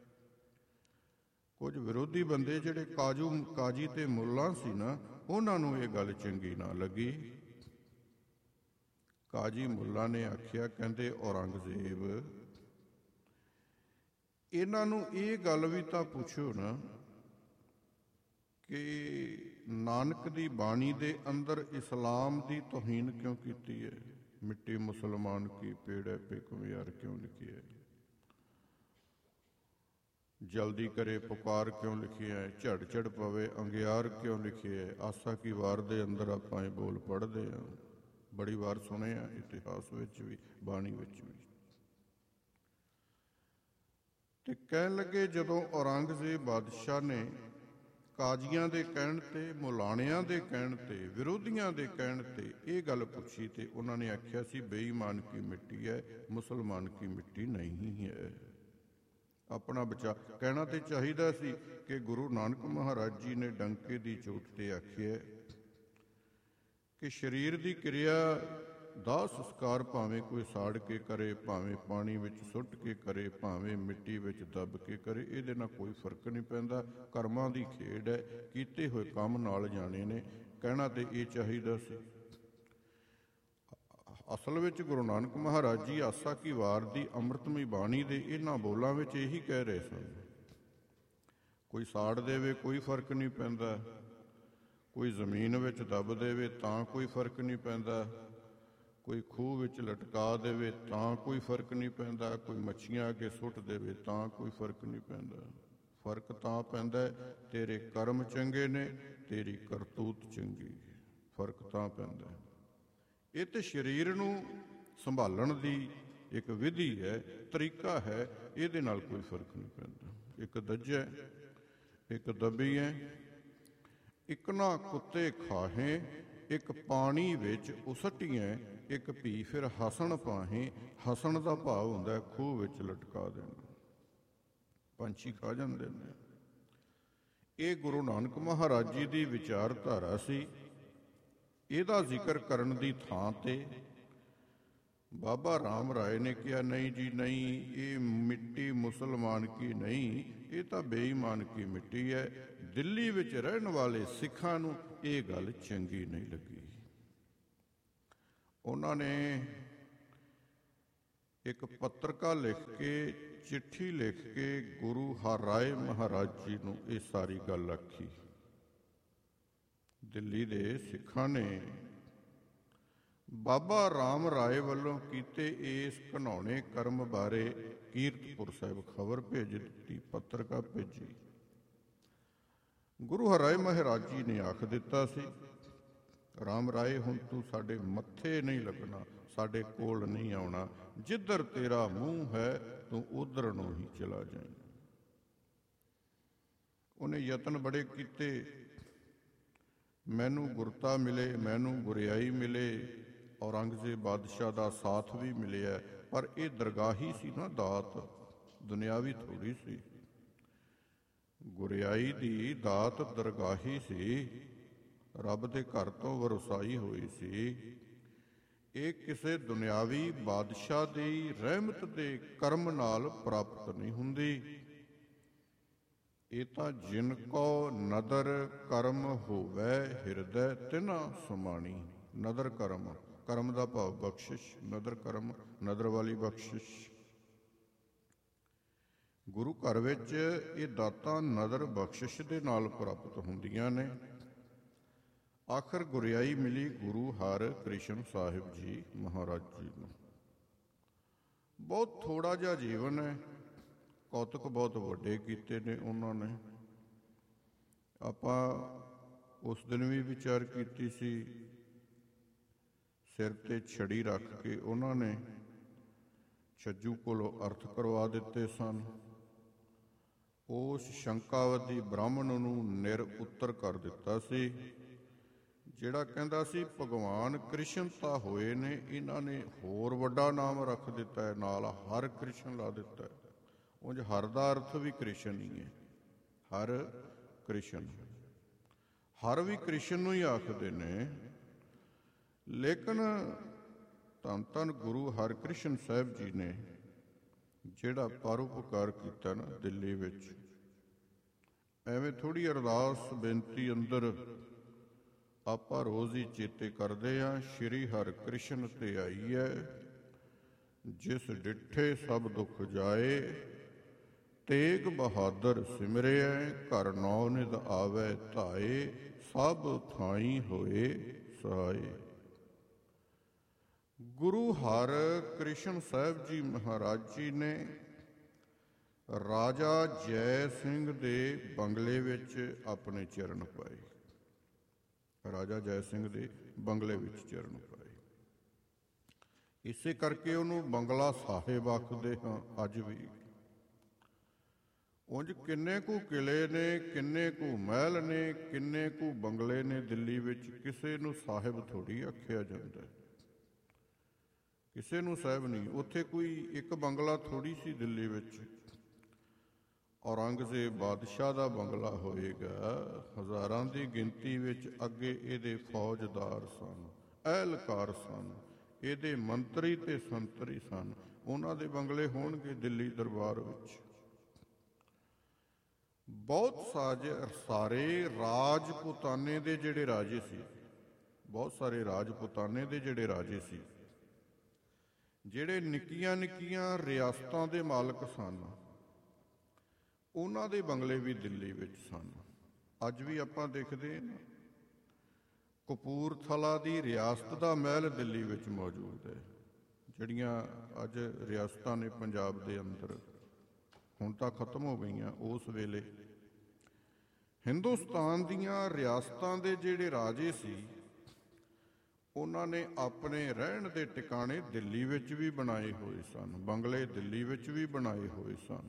ਕੁਝ ਵਿਰੋਧੀ ਬੰਦੇ ਜਿਹੜੇ ਕਾਜੀ ਤੇ ਮੁੱਲਾ ਸੀ ਨਾ, ਉਹਨਾਂ ਨੂੰ ਇਹ ਗੱਲ ਚੰਗੀ ਨਾ ਲੱਗੀ। ਕਾਜੀ ਮੁੱਲਾ ਨੇ ਆਖਿਆ, ਕਹਿੰਦੇ ਔਰੰਗਜ਼ੇਬ ਇਹਨਾਂ ਨੂੰ ਇਹ ਗੱਲ ਵੀ ਤਾਂ ਪੁੱਛੋ ਨਾ ਕਿ ਨਾਨਕ ਦੀ ਬਾਣੀ ਦੇ ਅੰਦਰ ਇਸਲਾਮ ਦੀ ਤੋਹੀਨ ਕਿਉਂ ਕੀਤੀ ਹੈ। ਮਿੱਟੀ ਮੁਸਲਮਾਨ ਕੀ ਪੇੜ ਹੈ, ਪੇ ਕੁਮਿਆਰ ਕਿਉਂ ਲਿਖੀ ਹੈ। ਜਲਦੀ ਕਰੇ ਪੁਕਾਰ ਕਿਉਂ ਲਿਖਿਆ, ਝੜ ਝੜ ਪਵੇ ਅੰਗਿਆਰ ਕਿਉਂ ਲਿਖਿਆ। ਆਸਾ ਕੀ ਵਾਰ ਦੇ ਅੰਦਰ ਆਪਾਂ ਇਹ ਬੋਲ ਪੜ੍ਹਦੇ ਹਾਂ, ਬੜੀ ਵਾਰ ਸੁਣੇ ਆ, ਇਤਿਹਾਸ ਵਿੱਚ ਵੀ ਬਾਣੀ ਵਿੱਚ ਵੀ। ਤੇ ਕਹਿਣ ਲੱਗੇ, ਜਦੋਂ ਔਰੰਗਜ਼ੇਬ ਬਾਦਸ਼ਾਹ ਨੇ ਕਾਜ਼ੀਆਂ ਦੇ ਕਹਿਣ ਤੇ, ਮੁਲਾਣਿਆਂ ਦੇ ਕਹਿਣ ਤੇ, ਵਿਰੋਧੀਆਂ ਦੇ ਕਹਿਣ ਤੇ ਇਹ ਗੱਲ ਪੁੱਛੀ, ਤੇ ਉਹਨਾਂ ਨੇ ਆਖਿਆ ਸੀ ਬੇਈਮਾਨ ਕੀ ਮਿੱਟੀ ਹੈ, ਮੁਸਲਮਾਨ ਕੀ ਮਿੱਟੀ ਨਹੀਂ ਹੈ। ਆਪਣਾ ਬਚਾ ਕਹਿਣਾ ਤੇ ਚਾਹੀਦਾ ਸੀ ਕਿ ਗੁਰੂ ਨਾਨਕ ਮਹਾਰਾਜ ਜੀ ਨੇ ਡੰਕੇ ਦੀ ਚੋਟ ਤੇ ਆਖਿਆ ਕਿ ਸਰੀਰ ਦੀ ਕਿਰਿਆ ਦਾਹ ਸੰਸਕਾਰ ਭਾਵੇਂ ਕੋਈ ਸਾੜ ਕੇ ਕਰੇ, ਭਾਵੇਂ ਪਾਣੀ ਵਿੱਚ ਸੁੱਟ ਕੇ ਕਰੇ, ਭਾਵੇਂ ਮਿੱਟੀ ਵਿੱਚ ਦੱਬ ਕੇ ਕਰੇ, ਇਹਦੇ ਨਾਲ ਕੋਈ ਫਰਕ ਨਹੀਂ ਪੈਂਦਾ। ਕਰਮਾਂ ਦੀ ਖੇਡ ਹੈ, ਕੀਤੇ ਹੋਏ ਕੰਮ ਨਾਲ ਜਾਣੇ ਨੇ। ਕਹਿਣਾ ਤੇ ਇਹ ਚਾਹੀਦਾ ਸੀ। ਅਸਲ ਵਿੱਚ ਗੁਰੂ ਨਾਨਕ ਮਹਾਰਾਜ ਜੀ ਆਸਾ ਕੀ ਵਾਰ ਦੀ ਅੰਮ੍ਰਿਤਮਈ ਬਾਣੀ ਦੇ ਇਹਨਾਂ ਬੋਲਾਂ ਵਿੱਚ ਇਹੀ ਕਹਿ ਰਹੇ ਸਨ। ਕੋਈ ਸਾੜ ਦੇਵੇ ਕੋਈ ਫਰਕ ਨਹੀਂ ਪੈਂਦਾ, ਕੋਈ ਜ਼ਮੀਨ ਵਿੱਚ ਦੱਬ ਦੇਵੇ ਤਾਂ ਕੋਈ ਫਰਕ ਨਹੀਂ ਪੈਂਦਾ, ਕੋਈ ਖੂਹ ਵਿੱਚ ਲਟਕਾ ਦੇਵੇ ਤਾਂ ਕੋਈ ਫਰਕ ਨਹੀਂ ਪੈਂਦਾ, ਕੋਈ ਮੱਛੀਆਂ ਅੱਗੇ ਸੁੱਟ ਦੇਵੇ ਤਾਂ ਕੋਈ ਫਰਕ ਨਹੀਂ ਪੈਂਦਾ। ਫਰਕ ਤਾਂ ਪੈਂਦਾ ਤੇਰੇ ਕਰਮ ਚੰਗੇ ਨੇ, ਤੇਰੀ ਕਰਤੂਤ ਚੰਗੀ, ਫਰਕ ਤਾਂ ਪੈਂਦਾ। ਇਹ ਤੇ ਸਰੀਰ ਨੂੰ ਸੰਭਾਲਣ ਦੀ ਇੱਕ ਵਿਧੀ ਹੈ, ਤਰੀਕਾ ਹੈ, ਇਹਦੇ ਨਾਲ ਕੋਈ ਫਰਕ ਨਹੀਂ ਪੈਂਦਾ। ਇੱਕ ਦੱਜੈ ਇੱਕ ਦੱਬੀਐ, ਇੱਕ ਨਾ ਕੁੱਤੇ ਖਾਹੇ, ਇੱਕ ਪਾਣੀ ਵਿੱਚ ਉਸਟੀਐ, ਇੱਕ ਭੀ ਫਿਰ ਹਸਣ ਪਾਹੇ। ਹਸਣ ਦਾ ਭਾਵ ਹੁੰਦਾ ਖੂਹ ਵਿੱਚ ਲਟਕਾ ਦੇਣਾ, ਪੰਛੀ ਖਾ ਜਾਂਦੇ ਨੇ। ਇਹ ਗੁਰੂ ਨਾਨਕ ਮਹਾਰਾਜ ਜੀ ਦੀ ਵਿਚਾਰਧਾਰਾ ਸੀ। ਇਹਦਾ ਜ਼ਿਕਰ ਕਰਨ ਦੀ ਥਾਂ ਤੇ ਬਾਬਾ ਰਾਮ ਰਾਏ ਨੇ ਕਿਹਾ, ਨਹੀਂ ਜੀ ਨਹੀਂ, ਇਹ ਮਿੱਟੀ ਮੁਸਲਮਾਨ ਕੀ ਨਹੀਂ, ਇਹ ਤਾਂ ਬੇਈਮਾਨ ਕੀ ਮਿੱਟੀ ਹੈ। ਦਿੱਲੀ ਵਿੱਚ ਰਹਿਣ ਵਾਲੇ ਸਿੱਖਾਂ ਨੂੰ ਇਹ ਗੱਲ ਚੰਗੀ ਨਹੀਂ ਲੱਗੀ। ਉਹਨਾਂ ਨੇ ਇੱਕ ਪੱਤਰਕਾ ਲਿਖ ਕੇ, ਚਿੱਠੀ ਲਿਖ ਕੇ ਗੁਰੂ ਹਰਿਰਾਏ ਮਹਾਰਾਜ ਜੀ ਨੂੰ ਇਹ ਸਾਰੀ ਗੱਲ ਆਖੀ। ਦਿੱਲੀ ਦੇ ਸਿੱਖਾਂ ਨੇ ਬਾਬਾ ਰਾਮ ਰਾਏ ਵੱਲੋਂ ਕੀਤੇ ਇਸ ਘਿਨਾਉਣੇ ਕਰਮ ਬਾਰੇ ਕੀਰਤਪੁਰ ਸਾਹਿਬ ਖਬਰ ਭੇਜ ਦਿੱਤੀ, ਪੱਤਰਕਾ ਭੇਜੀ। ਗੁਰੂ ਹਰਿਰਾਏ ਮਹਾਰਾਜ ਜੀ ਨੇ ਆਖ ਦਿੱਤਾ ਸੀ, ਰਾਮ ਰਾਏ ਹੁਣ ਤੂੰ ਸਾਡੇ ਮੱਥੇ ਨਹੀਂ ਲੱਗਣਾ, ਸਾਡੇ ਕੋਲ ਨਹੀਂ ਆਉਣਾ, ਜਿੱਧਰ ਤੇਰਾ ਮੂੰਹ ਹੈ ਤੂੰ ਉਧਰ ਨੂੰ ਹੀ ਚਲਾ ਜਾਏ। ਉਹਨੇ ਯਤਨ ਬੜੇ ਕੀਤੇ, ਮੈਨੂੰ ਗੁਰਤਾ ਮਿਲੇ, ਮੈਨੂੰ ਗੁਰਿਆਈ ਮਿਲੇ, ਔਰੰਗਜ਼ੇਬ ਬਾਦਸ਼ਾਹ ਦਾ ਸਾਥ ਵੀ ਮਿਲਿਆ, ਪਰ ਇਹ ਦਰਗਾਹੀ ਸੀ ਨਾ, ਦਾਤ ਦੁਨਿਆਵੀ ਥੋੜੀ ਸੀ। ਗੁਰਿਆਈ ਦੀ ਦਾਤ ਦਰਗਾਹੀ ਸੀ, ਰੱਬ ਦੇ ਘਰ ਤੋਂ ਵਰਸਾਈ ਹੋਈ ਸੀ। ਇਹ ਕਿਸੇ ਦੁਨਿਆਵੀ ਬਾਦਸ਼ਾਹ ਦੀ ਰਹਿਮਤ ਦੇ ਕਰਮ ਨਾਲ ਪ੍ਰਾਪਤ ਨਹੀਂ ਹੁੰਦੀ। ਇਹ ਤਾਂ ਜਿਨ ਕੋ ਨਦਰ ਕਰਮ ਹੋਵੇ ਹਿਰਦੈ ਤਿਨਾ ਸਮਾਣੀ। ਨਦਰ ਕਰਮ, ਕਰਮ ਦਾ ਭਾਵ ਬਖਸ਼ਿਸ਼, ਨਦਰ ਕਰਮ, ਨਦਰ ਵਾਲੀ ਬਖਸ਼ਿਸ਼। ਗੁਰੂ ਘਰ ਵਿੱਚ ਇਹ ਦਾਤਾਂ ਨਦਰ ਬਖਸ਼ਿਸ਼ ਦੇ ਨਾਲ ਪ੍ਰਾਪਤ ਹੁੰਦੀਆਂ ਨੇ। ਆਖਰ ਗੁਰਿਆਈ ਮਿਲੀ ਗੁਰੂ ਹਰਿਕ੍ਰਿਸ਼ਨ ਸਾਹਿਬ ਜੀ ਮਹਾਰਾਜ ਜੀ ਨੂੰ। ਬਹੁਤ ਥੋੜਾ ਜਿਹਾ ਜੀਵਨ ਹੈ, ਕੌਤਕ ਬਹੁਤ ਵੱਡੇ ਕੀਤੇ ਨੇ ਉਹਨਾਂ ਨੇ। ਆਪਾਂ ਉਸ ਦਿਨ ਵੀ ਵਿਚਾਰ ਕੀਤੀ ਸੀ, ਸਿਰ ਤੇ ਛੜੀ ਰੱਖ ਕੇ ਉਹਨਾਂ ਨੇ ਛੱਜੂ ਕੋਲੋਂ ਅਰਥ ਕਰਵਾ ਦਿੱਤੇ ਸਨ। ਉਸ ਸ਼ੰਕਾਵਤੀ ਬ੍ਰਾਹਮਣ ਨੂੰ ਨਿਰ ਉੱਤਰ ਕਰ ਦਿੱਤਾ ਸੀ, ਜਿਹੜਾ ਕਹਿੰਦਾ ਸੀ ਭਗਵਾਨ ਕ੍ਰਿਸ਼ਨ ਤਾਂ ਹੋਏ ਨੇ, ਇਹਨਾਂ ਨੇ ਹੋਰ ਵੱਡਾ ਨਾਮ ਰੱਖ ਦਿੱਤਾ ਹੈ, ਨਾਲ ਹਰ ਕ੍ਰਿਸ਼ਨ ਲਾ ਦਿੱਤਾ ਹੈ। ਉਂਝ ਹਰ ਦਾ ਅਰਥ ਵੀ ਕ੍ਰਿਸ਼ਨ ਹੀ ਹੈ, ਹਰ ਕ੍ਰਿਸ਼ਨ, ਹਰ ਵੀ ਕ੍ਰਿਸ਼ਨ ਨੂੰ ਹੀ ਆਖਦੇ ਨੇ। ਲੇਕਿਨ ਧੰਨ ਧੰਨ ਗੁਰੂ ਹਰਿਕ੍ਰਿਸ਼ਨ ਸਾਹਿਬ ਜੀ ਨੇ ਜਿਹੜਾ ਪਰਉਪਕਾਰ ਕੀਤਾ ਨਾ ਦਿੱਲੀ ਵਿੱਚ, ਐਵੇਂ ਥੋੜ੍ਹੀ ਅਰਦਾਸ ਬੇਨਤੀ ਅੰਦਰ ਆਪਾਂ ਰੋਜ਼ ਹੀ ਚੇਤੇ ਕਰਦੇ ਹਾਂ, ਸ਼੍ਰੀ ਹਰਿਕ੍ਰਿਸ਼ਨ ਤੇ ਆਈ ਹੈ, ਜਿਸ ਡਿੱਠੇ ਸਭ ਦੁੱਖ ਜਾਏ, ਤੇਗ ਬਹਾਦਰ ਸਿਮਰਿਐ, ਘਰ ਨੌ ਨਿਧ ਆਵੈ ਧਾਏ, ਸਭ ਥਾਈ ਹੋਏ ਸਹਾਏ। ਗੁਰੂ ਹਰਿਕ੍ਰਿਸ਼ਨ ਸਾਹਿਬ ਜੀ ਮਹਾਰਾਜ ਜੀ ਨੇ ਰਾਜਾ ਜੈ ਸਿੰਘ ਦੇ ਬੰਗਲੇ ਵਿੱਚ ਆਪਣੇ ਚਰਨ ਪਾਏ। ਰਾਜਾ ਜੈ ਸਿੰਘ ਦੇ ਬੰਗਲੇ ਵਿੱਚ ਚਰਨ ਪਾਏ। ਇਸੇ ਕਰਕੇ ਉਹਨੂੰ ਬੰਗਲਾ ਸਾਹਿਬ ਆਖਦੇ ਹਾਂ ਅੱਜ ਵੀ। ਉਂਝ ਕਿੰਨੇ ਕੁ ਕਿਲੇ ਨੇ, ਕਿੰਨੇ ਕੁ ਮਹਿਲ ਨੇ, ਕਿੰਨੇ ਕੁ ਬੰਗਲੇ ਨੇ ਦਿੱਲੀ ਵਿੱਚ, ਕਿਸੇ ਨੂੰ ਸਾਹਿਬ ਥੋੜ੍ਹੀ ਆਖਿਆ ਜਾਂਦਾ, ਕਿਸੇ ਨੂੰ ਸਾਹਿਬ ਨਹੀਂ। ਉੱਥੇ ਕੋਈ ਇੱਕ ਬੰਗਲਾ ਥੋੜ੍ਹੀ ਸੀ ਦਿੱਲੀ ਵਿੱਚ। ਔਰੰਗਜ਼ੇਬ ਬਾਦਸ਼ਾਹ ਦਾ ਬੰਗਲਾ ਹੋਏਗਾ, ਹਜ਼ਾਰਾਂ ਦੀ ਗਿਣਤੀ ਵਿੱਚ ਅੱਗੇ ਇਹਦੇ ਫੌਜਦਾਰ ਸਨ, ਅਹਿਲਕਾਰ ਸਨ, ਇਹਦੇ ਮੰਤਰੀ ਤੇ ਸੰਤਰੀ ਸਨ। ਉਹਨਾਂ ਦੇ ਬੰਗਲੇ ਹੋਣਗੇ ਦਿੱਲੀ ਦਰਬਾਰ ਵਿੱਚ। ਬਹੁਤ ਸਾਰੇ ਰਾਜਪੂਤਾਨੇ ਦੇ ਜਿਹੜੇ ਰਾਜੇ ਸੀ, ਬਹੁਤ ਸਾਰੇ ਰਾਜਪੂਤਾਨੇ ਦੇ ਜਿਹੜੇ ਰਾਜੇ ਸੀ, ਜਿਹੜੇ ਨਿੱਕੀਆਂ ਨਿੱਕੀਆਂ ਰਿਆਸਤਾਂ ਦੇ ਮਾਲਕ ਸਨ, ਉਹਨਾਂ ਦੇ ਬੰਗਲੇ ਵੀ ਦਿੱਲੀ ਵਿੱਚ ਸਨ। ਅੱਜ ਵੀ ਆਪਾਂ ਦੇਖਦੇ ਹਾਂ, ਕਪੂਰਥਲਾ ਦੀ ਰਿਆਸਤ ਦਾ ਮਹਿਲ ਦਿੱਲੀ ਵਿੱਚ ਮੌਜੂਦ ਹੈ। ਜਿਹੜੀਆਂ ਅੱਜ ਰਿਆਸਤਾਂ ਨੇ ਪੰਜਾਬ ਦੇ ਅੰਦਰ, ਹੁਣ ਤਾਂ ਖਤਮ ਹੋ ਗਈਆਂ। ਉਸ ਵੇਲੇ ਹਿੰਦੁਸਤਾਨ ਦੀਆਂ ਰਿਆਸਤਾਂ ਦੇ ਜਿਹੜੇ ਰਾਜੇ ਸੀ, ਉਹਨਾਂ ਨੇ ਆਪਣੇ ਰਹਿਣ ਦੇ ਟਿਕਾਣੇ ਦਿੱਲੀ ਵਿੱਚ ਵੀ ਬਣਾਏ ਹੋਏ ਸਨ, ਬੰਗਲੇ ਦਿੱਲੀ ਵਿੱਚ ਵੀ ਬਣਾਏ ਹੋਏ ਸਨ।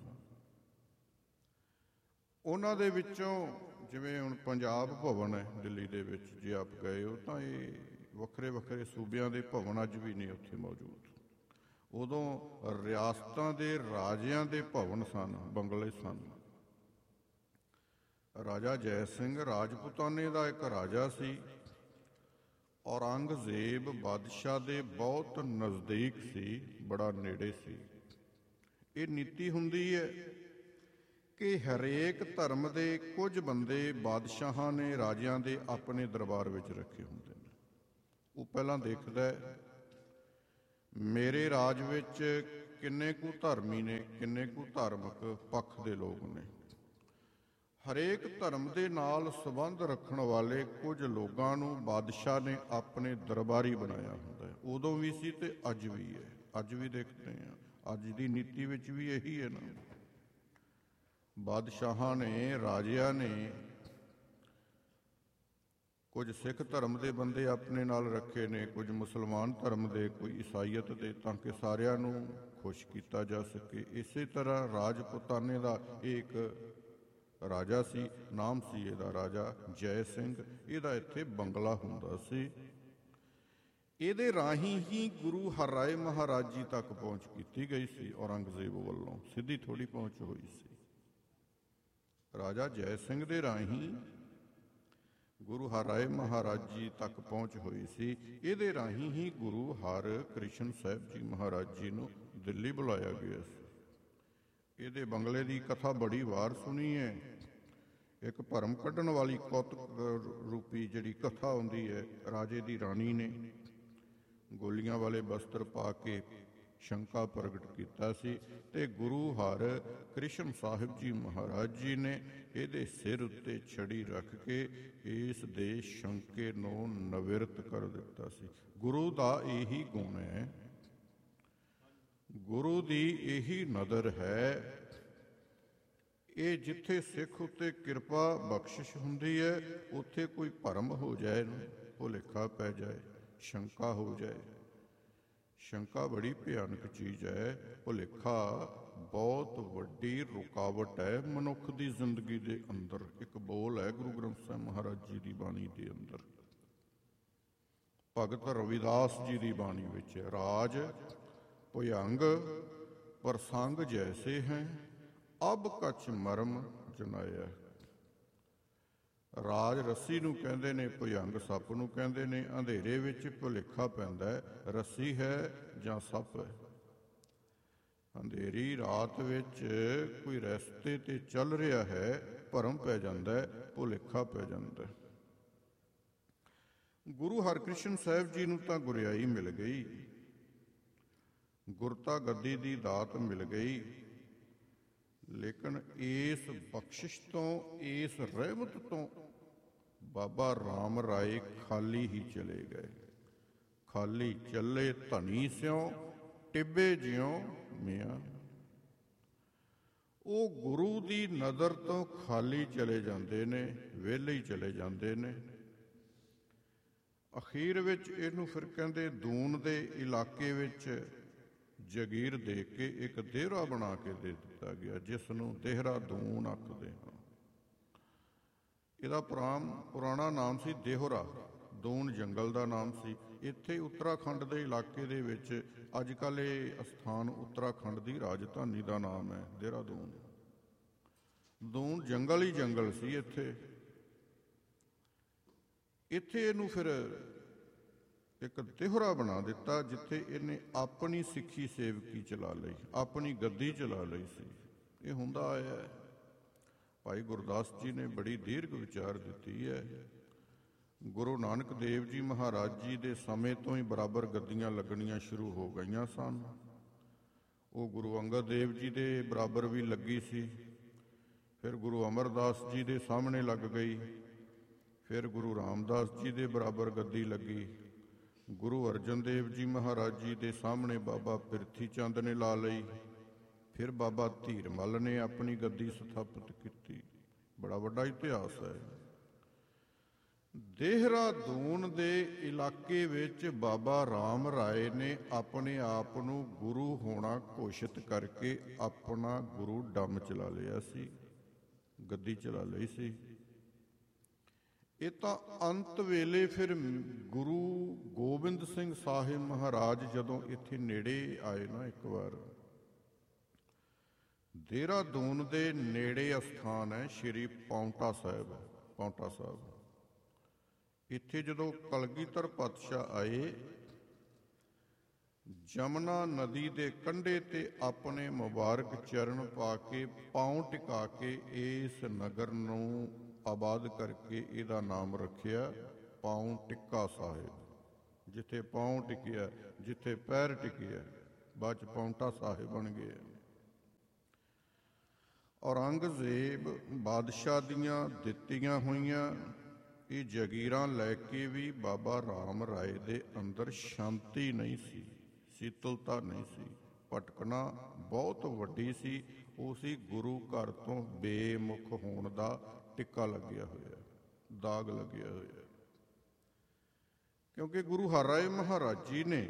ਉਹਨਾਂ ਦੇ ਵਿੱਚੋਂ ਜਿਵੇਂ ਹੁਣ ਪੰਜਾਬ ਭਵਨ ਹੈ ਦਿੱਲੀ ਦੇ ਵਿੱਚ, ਜੇ ਆਪ ਗਏ ਹੋ ਤਾਂ ਇਹ ਵੱਖਰੇ ਵੱਖਰੇ ਸੂਬਿਆਂ ਦੇ ਭਵਨ ਅੱਜ ਵੀ ਨੇ ਉੱਥੇ ਮੌਜੂਦ। ਉਦੋਂ ਰਿਆਸਤਾਂ ਦੇ ਰਾਜਿਆਂ ਦੇ ਭਵਨ ਸਨ, ਬੰਗਲੇ ਸਨ। ਰਾਜਾ ਜੈ ਸਿੰਘ ਰਾਜਪੂਤਾਨੇ ਦਾ ਇੱਕ ਰਾਜਾ ਸੀ। ਔਰੰਗਜ਼ੇਬ ਬਾਦਸ਼ਾਹ ਦੇ ਬਹੁਤ ਨਜ਼ਦੀਕ ਸੀ, ਬੜਾ ਨੇੜੇ ਸੀ। ਇਹ ਨੀਤੀ ਹੁੰਦੀ ਹੈ ਕਿ ਹਰੇਕ ਧਰਮ ਦੇ ਕੁਝ ਬੰਦੇ ਬਾਦਸ਼ਾਹਾਂ ਨੇ, ਰਾਜਿਆਂ ਦੇ ਆਪਣੇ ਦਰਬਾਰ ਵਿੱਚ ਰੱਖੇ ਹੁੰਦੇ ਨੇ। ਉਹ ਪਹਿਲਾਂ ਦੇਖਦਾ ਹੈ ਮੇਰੇ ਰਾਜ ਵਿੱਚ ਕਿੰਨੇ ਕੁ ਧਰਮੀ ਨੇ, ਕਿੰਨੇ ਕੁ ਧਾਰਮਿਕ ਪੱਖ ਦੇ ਲੋਕ ਨੇ। ਹਰੇਕ ਧਰਮ ਦੇ ਨਾਲ ਸੰਬੰਧ ਰੱਖਣ ਵਾਲੇ ਕੁਝ ਲੋਕਾਂ ਨੂੰ ਬਾਦਸ਼ਾਹ ਨੇ ਆਪਣੇ ਦਰਬਾਰੀ ਬਣਾਇਆ ਹੁੰਦਾ ਹੈ। ਉਦੋਂ ਵੀ ਸੀ ਤੇ ਅੱਜ ਵੀ ਹੈ। ਅੱਜ ਵੀ ਦੇਖਦੇ ਹਾਂ, ਅੱਜ ਦੀ ਨੀਤੀ ਵਿੱਚ ਵੀ ਇਹੀ ਹੈ ਨਾ। ਬਾਦਸ਼ਾਹਾਂ ਨੇ, ਰਾਜਿਆਂ ਨੇ ਕੁਝ ਸਿੱਖ ਧਰਮ ਦੇ ਬੰਦੇ ਆਪਣੇ ਨਾਲ ਰੱਖੇ ਨੇ, ਕੁਝ ਮੁਸਲਮਾਨ ਧਰਮ ਦੇ, ਕੋਈ ਈਸਾਈਅਤ ਦੇ, ਤਾਂ ਕਿ ਸਾਰਿਆਂ ਨੂੰ ਖੁਸ਼ ਕੀਤਾ ਜਾ ਸਕੇ। ਇਸੇ ਤਰ੍ਹਾਂ ਰਾਜਪੂਤਾਨੇ ਦਾ ਇੱਕ ਰਾਜਾ ਸੀ, ਨਾਮ ਸੀ ਇਹਦਾ ਰਾਜਾ ਜੈ ਸਿੰਘ। ਇਹਦਾ ਇੱਥੇ ਬੰਗਲਾ ਹੁੰਦਾ ਸੀ। ਇਹਦੇ ਰਾਹੀਂ ਹੀ ਗੁਰੂ ਹਰਿਰਾਏ ਮਹਾਰਾਜ ਜੀ ਤੱਕ ਪਹੁੰਚ ਕੀਤੀ ਗਈ ਸੀ ਔਰੰਗਜ਼ੇਬ ਵੱਲੋਂ, ਸਿੱਧੀ ਥੋੜ੍ਹੀ ਪਹੁੰਚ ਹੋਈ ਸੀ। ਰਾਜਾ ਜੈ ਸਿੰਘ ਦੇ ਰਾਹੀਂ ਗੁਰੂ ਹਰਿਰਾਏ ਮਹਾਰਾਜ ਜੀ ਤੱਕ ਪਹੁੰਚ ਹੋਈ ਸੀ। ਇਹਦੇ ਰਾਹੀਂ ਹੀ ਗੁਰੂ ਹਰਕ੍ਰਿਸ਼ਨ ਸਾਹਿਬ ਜੀ ਮਹਾਰਾਜ ਜੀ ਨੂੰ ਦਿੱਲੀ ਬੁਲਾਇਆ ਗਿਆ ਸੀ। ਇਹਦੇ ਬੰਗਲੇ ਦੀ ਕਥਾ ਬੜੀ ਵਾਰ ਸੁਣੀ ਹੈ। ਇੱਕ ਭਰਮ ਕੱਢਣ ਵਾਲੀ ਕੌਤਕ ਰੂਪੀ ਜਿਹੜੀ ਕਥਾ ਹੁੰਦੀ ਹੈ, ਰਾਜੇ ਦੀ ਰਾਣੀ ਨੇ ਗੋਲੀਆਂ ਵਾਲੇ ਬਸਤਰ ਪਾ ਕੇ ਸ਼ੰਕਾ ਪ੍ਰਗਟ ਕੀਤਾ ਸੀ ਤੇ ਗੁਰੂ ਹਰਕ੍ਰਿਸ਼ਨ ਸਾਹਿਬ ਜੀ ਮਹਾਰਾਜ ਜੀ ਨੇ ਇਹਦੇ ਸਿਰ ਉੱਤੇ ਛੜੀ ਰੱਖ ਕੇ ਇਸ ਦੇ ਸ਼ੰਕੇ ਨੂੰ ਨਿਵਰਤ ਕਰ ਦਿੱਤਾ ਸੀ। ਗੁਰੂ ਦਾ ਇਹੀ ਗੁਣ ਹੈ, ਗੁਰੂ ਦੀ ਇਹੀ ਨਦਰ ਹੈ। ਇਹ ਜਿੱਥੇ ਸਿੱਖ ਉੱਤੇ ਕਿਰਪਾ ਬਖਸ਼ਿਸ਼ ਹੁੰਦੀ ਹੈ, ਉੱਥੇ ਕੋਈ ਭਰਮ ਹੋ ਜਾਏ, ਭੁਲੇਖਾ ਪੈ ਜਾਏ, ਸ਼ੰਕਾ ਹੋ ਜਾਏ। ਸ਼ੰਕਾ ਬੜੀ ਭਿਆਨਕ ਚੀਜ਼ ਹੈ। ਭੁਲੇਖਾ ਬਹੁਤ ਵੱਡੀ ਰੁਕਾਵਟ ਹੈ ਮਨੁੱਖ ਦੀ ਜ਼ਿੰਦਗੀ ਦੇ ਅੰਦਰ। ਇੱਕ ਬੋਲ ਹੈ ਗੁਰੂ ਗ੍ਰੰਥ ਸਾਹਿਬ ਮਹਾਰਾਜ ਜੀ ਦੀ ਬਾਣੀ ਦੇ ਅੰਦਰ, ਭਗਤ ਰਵਿਦਾਸ ਜੀ ਦੀ ਬਾਣੀ ਵਿੱਚ, ਰਾਜ ਭੁਯੰਗ ਪ੍ਰਸੰਗ ਜੈਸੇ ਹੈ, ਅਬ ਕਛ ਮਰਮ ਜਨਾਇਆ। ਰਾਜ ਰੱਸੀ ਨੂੰ ਕਹਿੰਦੇ ਨੇ, ਭੁਯੰਗ ਸੱਪ ਨੂੰ ਕਹਿੰਦੇ ਨੇ। ਅੰਧੇਰੇ ਵਿੱਚ ਭੁਲੇਖਾ ਪੈਂਦਾ ਹੈ ਰੱਸੀ ਹੈ ਜਾਂ ਸੱਪ ਹੈ। ਅੰਧੇਰੀ ਰਾਤ ਵਿੱਚ ਕੋਈ ਰਸਤੇ ਤੇ ਚੱਲ ਰਿਹਾ ਹੈ, ਭਰਮ ਪੈ ਜਾਂਦਾ ਹੈ, ਭੁਲੇਖਾ ਪੈ ਜਾਂਦਾ ਹੈ। ਗੁਰੂ ਹਰਕ੍ਰਿਸ਼ਨ ਸਾਹਿਬ ਜੀ ਨੂੰ ਤਾਂ ਗੁਰਿਆਈ ਮਿਲ ਗਈ, ਗੁਰਤਾ ਗੱਦੀ ਦੀ ਦਾਤ ਮਿਲ ਗਈ, ਲੇਕਿਨ ਇਸ ਬਖਸ਼ਿਸ਼ ਤੋਂ, ਇਸ ਰਹਿਮਤ ਤੋਂ ਬਾਬਾ ਰਾਮ ਰਾਏ ਖਾਲੀ ਹੀ ਚਲੇ ਗਏ। ਖਾਲੀ ਚੱਲੇ ਧਨੀ ਸਿਉ ਟਿੱਬੇ ਜਿਉ ਮੀਆਂ। ਉਹ ਗੁਰੂ ਦੀ ਨਜ਼ਰ ਤੋਂ ਖਾਲੀ ਚਲੇ ਜਾਂਦੇ ਨੇ, ਵਿਹਲੇ ਹੀ ਚਲੇ ਜਾਂਦੇ ਨੇ। ਅਖੀਰ ਵਿੱਚ ਇਹਨੂੰ ਫਿਰ ਕਹਿੰਦੇ ਦੂਨ ਦੇ ਇਲਾਕੇ ਵਿੱਚ ਜਗੀਰ ਦੇ ਕੇ ਇੱਕ ਦੇਹਰਾ ਬਣਾ ਕੇ ਦੇ ਦਿੱਤਾ ਗਿਆ, ਜਿਸ ਨੂੰ ਦੇਹਰਾਦੂਨ ਆਖਦੇ ਹਾਂ। ਇਹਦਾ ਪੁਰਾਣਾ ਨਾਮ ਸੀ ਦੇਹਰਾ, ਦੂਨ ਜੰਗਲ ਦਾ ਨਾਮ ਸੀ। ਇੱਥੇ ਉੱਤਰਾਖੰਡ ਦੇ ਇਲਾਕੇ ਦੇ ਵਿੱਚ ਅੱਜ ਕੱਲ੍ਹ ਇਹ ਅਸਥਾਨ ਉੱਤਰਾਖੰਡ ਦੀ ਰਾਜਧਾਨੀ ਦਾ ਨਾਮ ਹੈ, ਦੇਹਰਾਦੂਨ। ਦੂਨ ਜੰਗਲ ਹੀ ਜੰਗਲ ਸੀ ਇੱਥੇ। ਇੱਥੇ ਇਹਨੂੰ ਫਿਰ ਇੱਕ ਦੇਹਰਾ ਬਣਾ ਦਿੱਤਾ, ਜਿੱਥੇ ਇਹਨੇ ਆਪਣੀ ਸਿੱਖੀ ਸੇਵਕੀ ਚਲਾ ਲਈ, ਆਪਣੀ ਗੱਦੀ ਚਲਾ ਲਈ ਸੀ। ਇਹ ਹੁੰਦਾ ਆਇਆ ਹੈ। ਭਾਈ ਗੁਰਦਾਸ ਜੀ ਨੇ ਬੜੀ ਦੀਰਘ ਵਿਚਾਰ ਦਿੱਤੀ ਹੈ। ਗੁਰੂ ਨਾਨਕ ਦੇਵ ਜੀ ਮਹਾਰਾਜ ਜੀ ਦੇ ਸਮੇਂ ਤੋਂ ਹੀ ਬਰਾਬਰ ਗੱਦੀਆਂ ਲੱਗਣੀਆਂ ਸ਼ੁਰੂ ਹੋ ਗਈਆਂ ਸਨ। ਉਹ ਗੁਰੂ ਅੰਗਦ ਦੇਵ ਜੀ ਦੇ ਬਰਾਬਰ ਵੀ ਲੱਗੀ ਸੀ, ਫਿਰ ਗੁਰੂ ਅਮਰਦਾਸ ਜੀ ਦੇ ਸਾਹਮਣੇ ਲੱਗ ਗਈ, ਫਿਰ ਗੁਰੂ ਰਾਮਦਾਸ ਜੀ ਦੇ ਬਰਾਬਰ ਗੱਦੀ ਲੱਗੀ, ਗੁਰੂ ਅਰਜਨ ਦੇਵ ਜੀ ਮਹਾਰਾਜ ਜੀ ਦੇ ਸਾਹਮਣੇ ਬਾਬਾ ਪਿਰਥੀ ਚੰਦ ਨੇ ਲਾ ਲਈ, ਫਿਰ ਬਾਬਾ ਧੀਰਮਲ ਨੇ ਆਪਣੀ ਗੱਦੀ ਸਥਾਪਿਤ ਕੀਤੀ। ਬੜਾ ਵੱਡਾ ਇਤਿਹਾਸ ਹੈ। ਦੇਹਰਾਦੂਨ ਦੇ ਇਲਾਕੇ ਵਿੱਚ ਬਾਬਾ ਰਾਮ ਰਾਏ ਨੇ ਆਪਣੇ ਆਪ ਨੂੰ ਗੁਰੂ ਹੋਣਾ ਘੋਸ਼ਿਤ ਕਰਕੇ ਆਪਣਾ ਗੁਰੂ ਡੰਮ ਚਲਾ ਲਿਆ ਸੀ, ਗੱਦੀ ਚਲਾ ਲਈ ਸੀ। ਇਹ ਤਾਂ ਅੰਤ ਵੇਲੇ ਫਿਰ ਗੁਰੂ ਗੋਬਿੰਦ ਸਿੰਘ ਸਾਹਿਬ ਮਹਾਰਾਜ ਜਦੋਂ ਇੱਥੇ ਨੇੜੇ ਆਏ ਨਾ, ਇੱਕ ਵਾਰ ਦੇਹਰਾਦੂਨ ਦੇ ਨੇੜੇ ਅਸਥਾਨ ਹੈ ਸ਼੍ਰੀ ਪਾਉਂਟਾ ਸਾਹਿਬ। ਪਾਉਂਟਾ ਸਾਹਿਬ ਇੱਥੇ ਜਦੋਂ ਕਲਗੀਧਰ ਪਾਤਸ਼ਾਹ ਆਏ, ਜਮਨਾ ਨਦੀ ਦੇ ਕੰਢੇ ਤੇ ਆਪਣੇ ਮੁਬਾਰਕ ਚਰਨ ਪਾ ਕੇ ਪਾਉਂ ਟਿਕਾ ਕੇ ਇਸ ਨਗਰ ਨੂੰ ਆਬਾਦ ਕਰਕੇ ਇਹਦਾ ਨਾਮ ਰੱਖਿਆ ਪਾਉਂ ਟਿੱਕਾ ਸਾਹਿਬ। ਜਿੱਥੇ ਪਾਉਂ ਟਿਕਿਆ, ਜਿੱਥੇ ਪੈਰ ਟਿਕਿਆ, ਬਾਅਦ 'ਚ ਪਾਉਂਟਾ ਸਾਹਿਬ ਬਣ ਗਿਆ। ਔਰੰਗਜ਼ੇਬ ਬਾਦਸ਼ਾਹ ਦੀਆਂ ਦਿੱਤੀਆਂ ਹੋਈਆਂ ਇਹ ਜਗੀਰਾਂ ਲੈ ਕੇ ਵੀ ਬਾਬਾ ਰਾਮ ਰਾਏ ਦੇ ਅੰਦਰ ਸ਼ਾਂਤੀ ਨਹੀਂ ਸੀ, ਸ਼ੀਤਲਤਾ ਨਹੀਂ ਸੀ। ਭਟਕਣਾ ਬਹੁਤ ਵੱਡੀ ਸੀ। ਉਹ ਸੀ ਗੁਰੂ ਘਰ ਤੋਂ ਬੇਮੁਖ ਹੋਣ ਦਾ ਟਿੱਕਾ ਲੱਗਿਆ ਹੋਇਆ, ਦਾਗ ਲੱਗਿਆ ਹੋਇਆ। ਕਿਉਂਕਿ ਗੁਰੂ ਹਰਿਰਾਏ ਮਹਾਰਾਜ ਜੀ ਨੇ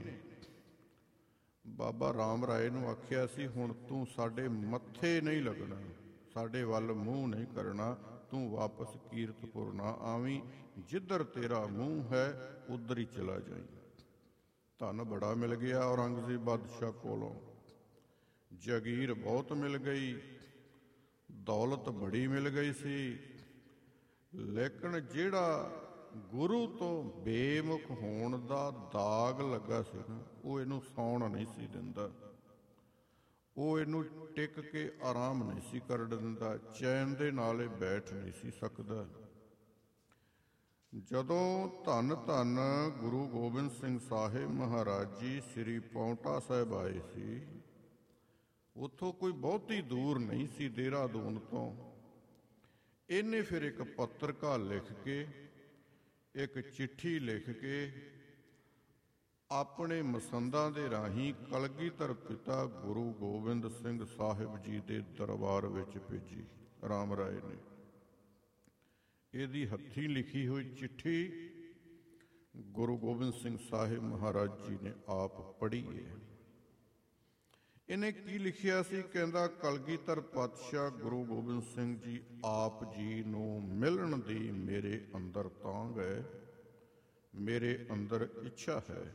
ਬਾਬਾ ਰਾਮ ਰਾਏ ਨੂੰ ਆਖਿਆ ਸੀ, ਹੁਣ ਤੂੰ ਸਾਡੇ ਮੱਥੇ ਨਹੀਂ ਲੱਗਣਾ, ਸਾਡੇ ਵੱਲ ਮੂੰਹ ਨਹੀਂ ਕਰਨਾ, ਤੂੰ ਵਾਪਸ ਕੀਰਤਪੁਰ ਨਾ ਆਵੀਂ, ਜਿੱਧਰ ਤੇਰਾ ਮੂੰਹ ਹੈ ਉੱਧਰ ਹੀ ਚਲਾ ਜਾਈਂ। ਧਨ ਬੜਾ ਮਿਲ ਗਿਆ ਔਰੰਗਜ਼ੇਬ ਬਾਦਸ਼ਾਹ ਕੋਲੋਂ, ਜਗੀਰ ਬਹੁਤ ਮਿਲ ਗਈ, ਦੌਲਤ ਬੜੀ ਮਿਲ ਗਈ ਸੀ, ਲੇਕਿਨ ਜਿਹੜਾ ਗੁਰੂ ਤੋਂ ਬੇਮੁਖ ਹੋਣ ਦਾ ਦਾਗ ਲੱਗਾ ਸੀ ਨਾ, ਉਹ ਇਹਨੂੰ ਸੌਣ ਨਹੀਂ ਸੀ ਦਿੰਦਾ, ਉਹ ਇਹਨੂੰ ਟਿਕ ਕੇ ਆਰਾਮ ਨਹੀਂ ਸੀ ਕਰ ਦਿੰਦਾ, ਚੈਨ ਦੇ ਨਾਲ ਇਹ ਬੈਠ ਨਹੀਂ ਸੀ ਸਕਦਾ। ਜਦੋਂ ਧੰਨ ਧੰਨ ਗੁਰੂ ਗੋਬਿੰਦ ਸਿੰਘ ਸਾਹਿਬ ਮਹਾਰਾਜ ਜੀ ਸ੍ਰੀ ਪਾਉਂਟਾ ਸਾਹਿਬ ਆਏ ਸੀ, ਉੱਥੋਂ ਕੋਈ ਬਹੁਤੀ ਦੂਰ ਨਹੀਂ ਸੀ ਦੇਹਰਾਦੂਨ ਤੋਂ। ਇਹਨੇ ਫਿਰ ਇੱਕ ਪੱਤਰਕਾ ਲਿਖ ਕੇ, ਇੱਕ ਚਿੱਠੀ ਲਿਖ ਕੇ ਆਪਣੇ ਮਸੰਦਾਂ ਦੇ ਰਾਹੀਂ ਕਲਗੀਧਰ ਪਿਤਾ ਗੁਰੂ ਗੋਬਿੰਦ ਸਿੰਘ ਸਾਹਿਬ ਜੀ ਦੇ ਦਰਬਾਰ ਵਿੱਚ ਭੇਜੀ ਰਾਮ ਰਾਏ ਨੇ। ਇਹਦੀ ਹੱਥੀਂ ਲਿਖੀ ਹੋਈ ਚਿੱਠੀ ਗੁਰੂ ਗੋਬਿੰਦ ਸਿੰਘ ਸਾਹਿਬ ਮਹਾਰਾਜ ਜੀ ਨੇ ਆਪ ਪੜ੍ਹੀ ਹੈ। ਇਹਨੇ ਕੀ ਲਿਖਿਆ ਸੀ? ਕਹਿੰਦਾ, ਕਲਗੀਧਰ ਪਾਤਸ਼ਾਹ ਗੁਰੂ ਗੋਬਿੰਦ ਸਿੰਘ ਜੀ ਆਪ ਜੀ ਨੂੰ ਮਿਲਣ ਦੀ ਮੇਰੇ ਅੰਦਰ ਤਾਂਘ ਹੈ, ਮੇਰੇ ਅੰਦਰ ਇੱਛਾ ਹੈ।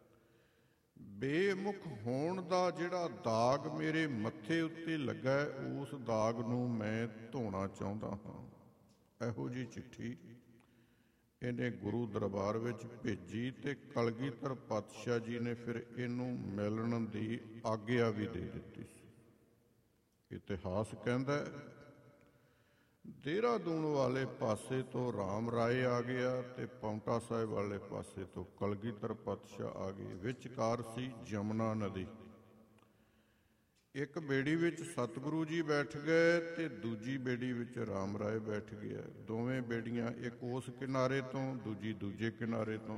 ਬੇਮੁਖ ਹੋਣ ਦਾ ਜਿਹੜਾ ਦਾਗ ਮੇਰੇ ਮੱਥੇ ਉੱਤੇ ਲੱਗਾ, ਉਸ ਦਾਗ ਨੂੰ ਮੈਂ ਧੋਣਾ ਚਾਹੁੰਦਾ ਹਾਂ। ਇਹੋ ਜਿਹੀ ਚਿੱਠੀ ਇਹਨੇ ਗੁਰੂ ਦਰਬਾਰ ਵਿੱਚ ਭੇਜੀ ਤੇ ਕਲਗੀਧਰ ਪਾਤਸ਼ਾਹ ਜੀ ਨੇ ਫਿਰ ਇਹਨੂੰ ਮਿਲਣ ਦੀ ਆਗਿਆ ਵੀ ਦੇ ਦਿੱਤੀ ਸੀ। ਇਤਿਹਾਸ ਕਹਿੰਦਾ ਦੇਹਰਾਦੂਨ ਵਾਲੇ ਪਾਸੇ ਤੋਂ ਰਾਮ ਰਾਏ ਆ ਗਿਆ ਤੇ ਪਾਉਂਟਾ ਸਾਹਿਬ ਵਾਲੇ ਪਾਸੇ ਤੋਂ ਕਲਗੀਧਰ ਪਾਤਸ਼ਾਹ ਆ ਗਏ। ਵਿਚਕਾਰ ਸੀ ਜਮਨਾ ਨਦੀ। ਇੱਕ ਬੇੜੀ ਵਿੱਚ ਸਤਿਗੁਰੂ ਜੀ ਬੈਠ ਗਏ ਤੇ ਦੂਜੀ ਬੇੜੀ ਵਿੱਚ ਰਾਮ ਰਾਏ ਬੈਠ ਗਿਆ। ਦੋਵੇਂ ਬੇੜੀਆਂ, ਇੱਕ ਉਸ ਕਿਨਾਰੇ ਤੋਂ, ਦੂਜੀ ਦੂਜੇ ਕਿਨਾਰੇ ਤੋਂ।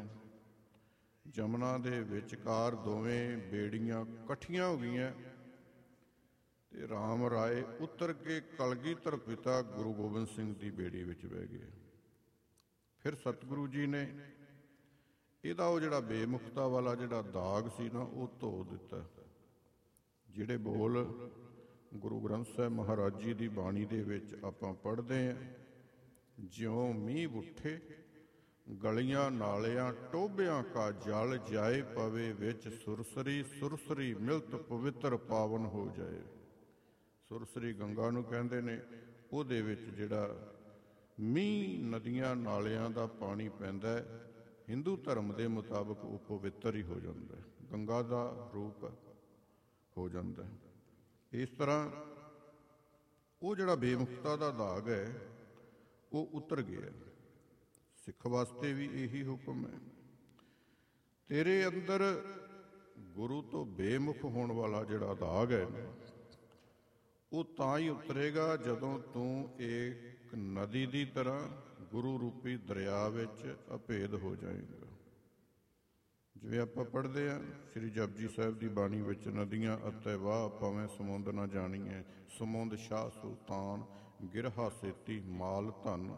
ਜਮਨਾ ਦੇ ਵਿਚਕਾਰ ਦੋਵੇਂ ਬੇੜੀਆਂ ਇਕੱਠੀਆਂ ਹੋ ਗਈਆਂ ਤੇ ਰਾਮ ਰਾਏ ਉਤਰ ਕੇ ਕਲਗੀਧਰ ਪਿਤਾ ਗੁਰੂ ਗੋਬਿੰਦ ਸਿੰਘ ਦੀ ਬੇੜੀ ਵਿੱਚ ਬਹਿ ਗਏ। ਫਿਰ ਸਤਿਗੁਰੂ ਜੀ ਨੇ ਇਹਦਾ ਉਹ ਜਿਹੜਾ ਬੇਮੁਖਤਾ ਵਾਲਾ ਜਿਹੜਾ ਦਾਗ ਸੀ ਨਾ, ਉਹ ਧੋ ਦਿੱਤਾ। ਜਿਹੜੇ ਬੋਲ ਗੁਰੂ ਗ੍ਰੰਥ ਸਾਹਿਬ ਮਹਾਰਾਜ ਜੀ ਦੀ ਬਾਣੀ ਦੇ ਵਿੱਚ ਆਪਾਂ ਪੜ੍ਹਦੇ ਹਾਂ, ਜਿਉਂ ਮੀਂਹ ਉੱਠੇ ਗਲੀਆਂ ਨਾਲਿਆਂ ਟੋਭਿਆਂ ਕਾ ਜਲ ਜਾਏ ਪਵੇ ਵਿੱਚ ਸੁਰਸਰੀ, ਸੁਰਸਰੀ ਮਿਲਤ ਪਵਿੱਤਰ ਪਾਵਨ ਹੋ ਜਾਏ। ਸੁਰਸਰੀ ਗੰਗਾ ਨੂੰ ਕਹਿੰਦੇ ਨੇ। ਉਹਦੇ ਵਿੱਚ ਜਿਹੜਾ ਮੀਂਹ ਨਦੀਆਂ ਨਾਲਿਆਂ ਦਾ ਪਾਣੀ ਪੈਂਦਾ ਹੈ, ਹਿੰਦੂ ਧਰਮ ਦੇ ਮੁਤਾਬਕ ਉਹ ਪਵਿੱਤਰ ਹੀ ਹੋ ਜਾਂਦਾ ਹੈ, ਗੰਗਾ ਦਾ ਰੂਪ ਹੋ ਜਾਂਦਾ ਹੈ। ਇਸ ਤਰ੍ਹਾਂ ਉਹ ਜਿਹੜਾ ਬੇਮੁਖਤਾ ਦਾ ਦਾਗ ਹੈ ਉਹ ਉਤਰ ਗਿਆ। ਸਿੱਖ ਵਾਸਤੇ ਵੀ ਇਹੀ ਹੁਕਮ ਹੈ, ਤੇਰੇ ਅੰਦਰ ਗੁਰੂ ਤੋਂ ਬੇਮੁਖ ਹੋਣ ਵਾਲਾ ਜਿਹੜਾ ਦਾਗ ਹੈ ਉਹ ਤਾਂ ਹੀ ਉਤਰੇਗਾ ਜਦੋਂ ਤੂੰ ਇੱਕ ਨਦੀ ਦੀ ਤਰ੍ਹਾਂ ਗੁਰੂ ਰੂਪੀ ਦਰਿਆ ਵਿੱਚ ਅਭੇਦ ਹੋ ਜਾਏਗਾ। ਜਿਵੇਂ ਆਪਾਂ ਪੜ੍ਹਦੇ ਹਾਂ ਸ੍ਰੀ ਜਪਜੀ ਸਾਹਿਬ ਦੀ ਬਾਣੀ ਵਿੱਚ, ਨਦੀਆਂ ਅਤੇ ਵਾਹ ਭਾਵੇਂ ਸਮੁੰਦ ਨਾ ਜਾਣੀਏ, ਸਮੁੰਦ ਸ਼ਾਹ ਸੁਲਤਾਨ ਗਿਰਹਾ ਸੇਤੀ ਮਾਲ ਧਨ।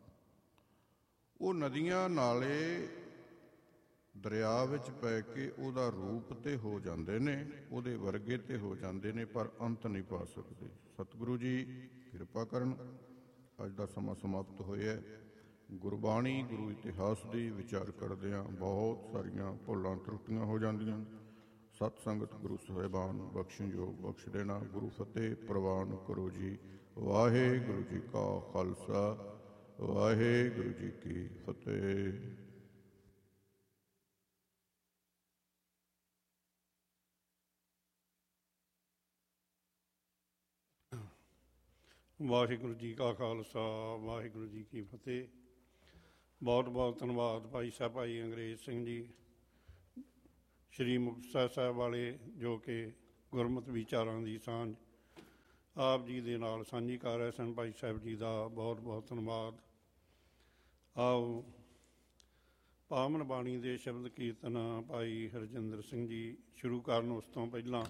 ਉਹ ਨਦੀਆਂ ਨਾਲੇ ਦਰਿਆ ਵਿੱਚ ਪੈ ਕੇ ਉਹਦਾ ਰੂਪ ਤੇ ਹੋ ਜਾਂਦੇ ਨੇ, ਉਹਦੇ ਵਰਗੇ ਤੇ ਹੋ ਜਾਂਦੇ ਨੇ, ਪਰ ਅੰਤ ਨਹੀਂ ਪਾ ਸਕਦੇ। ਸਤਿਗੁਰੂ ਜੀ ਕਿਰਪਾ ਕਰਨ। ਅੱਜ ਦਾ ਸਮਾਂ ਸਮਾਪਤ ਹੋਇਆ। ਗੁਰਬਾਣੀ ਗੁਰੂ ਇਤਿਹਾਸ ਦੀ ਵਿਚਾਰ ਕਰਦਿਆਂ ਬਹੁਤ ਸਾਰੀਆਂ ਭੁੱਲਾਂ ਤਰੁੱਟੀਆਂ ਹੋ ਜਾਂਦੀਆਂ। ਸਤ ਸੰਗਤ ਗੁਰੂ ਸਾਹਿਬਾਨ ਬਖਸ਼ਣਯੋਗ ਬਖਸ਼ ਦੇਣਾ। ਗੁਰੂ ਫਤਿਹ ਪ੍ਰਵਾਨ ਕਰੋ ਜੀ। ਵਾਹਿਗੁਰੂ ਜੀ ਕਾ ਖਾਲਸਾ, ਵਾਹਿਗੁਰੂ ਜੀ ਕੀ ਫਤਿਹ। ਵਾਹਿਗੁਰੂ ਜੀ ਕਾ ਖਾਲਸਾ, ਵਾਹਿਗੁਰੂ ਜੀ ਕੀ ਫਤਿਹ। ਬਹੁਤ ਬਹੁਤ ਧੰਨਵਾਦ ਭਾਈ ਸਾਹਿਬ, ਭਾਈ ਅੰਗਰੇਜ਼ ਸਿੰਘ ਜੀ, ਸ਼੍ਰੀ ਮੁਕਤਸਰ ਸਾਹਿਬ ਵਾਲੇ, ਜੋ ਕਿ ਗੁਰਮਤਿ ਵਿਚਾਰਾਂ ਦੀ ਸਾਂਝ ਆਪ ਜੀ ਦੇ ਨਾਲ ਸਾਂਝੀ ਕਰ ਰਹੇ ਸਨ। ਭਾਈ ਸਾਹਿਬ ਜੀ ਦਾ ਬਹੁਤ ਬਹੁਤ ਧੰਨਵਾਦ। ਆਓ ਪਾਵਨ ਬਾਣੀ ਦੇ ਸ਼ਬਦ ਕੀਰਤਨ ਭਾਈ ਹਰਜਿੰਦਰ ਸਿੰਘ ਜੀ ਸ਼ੁਰੂ ਕਰਨ। ਉਸ ਤੋਂ ਪਹਿਲਾਂ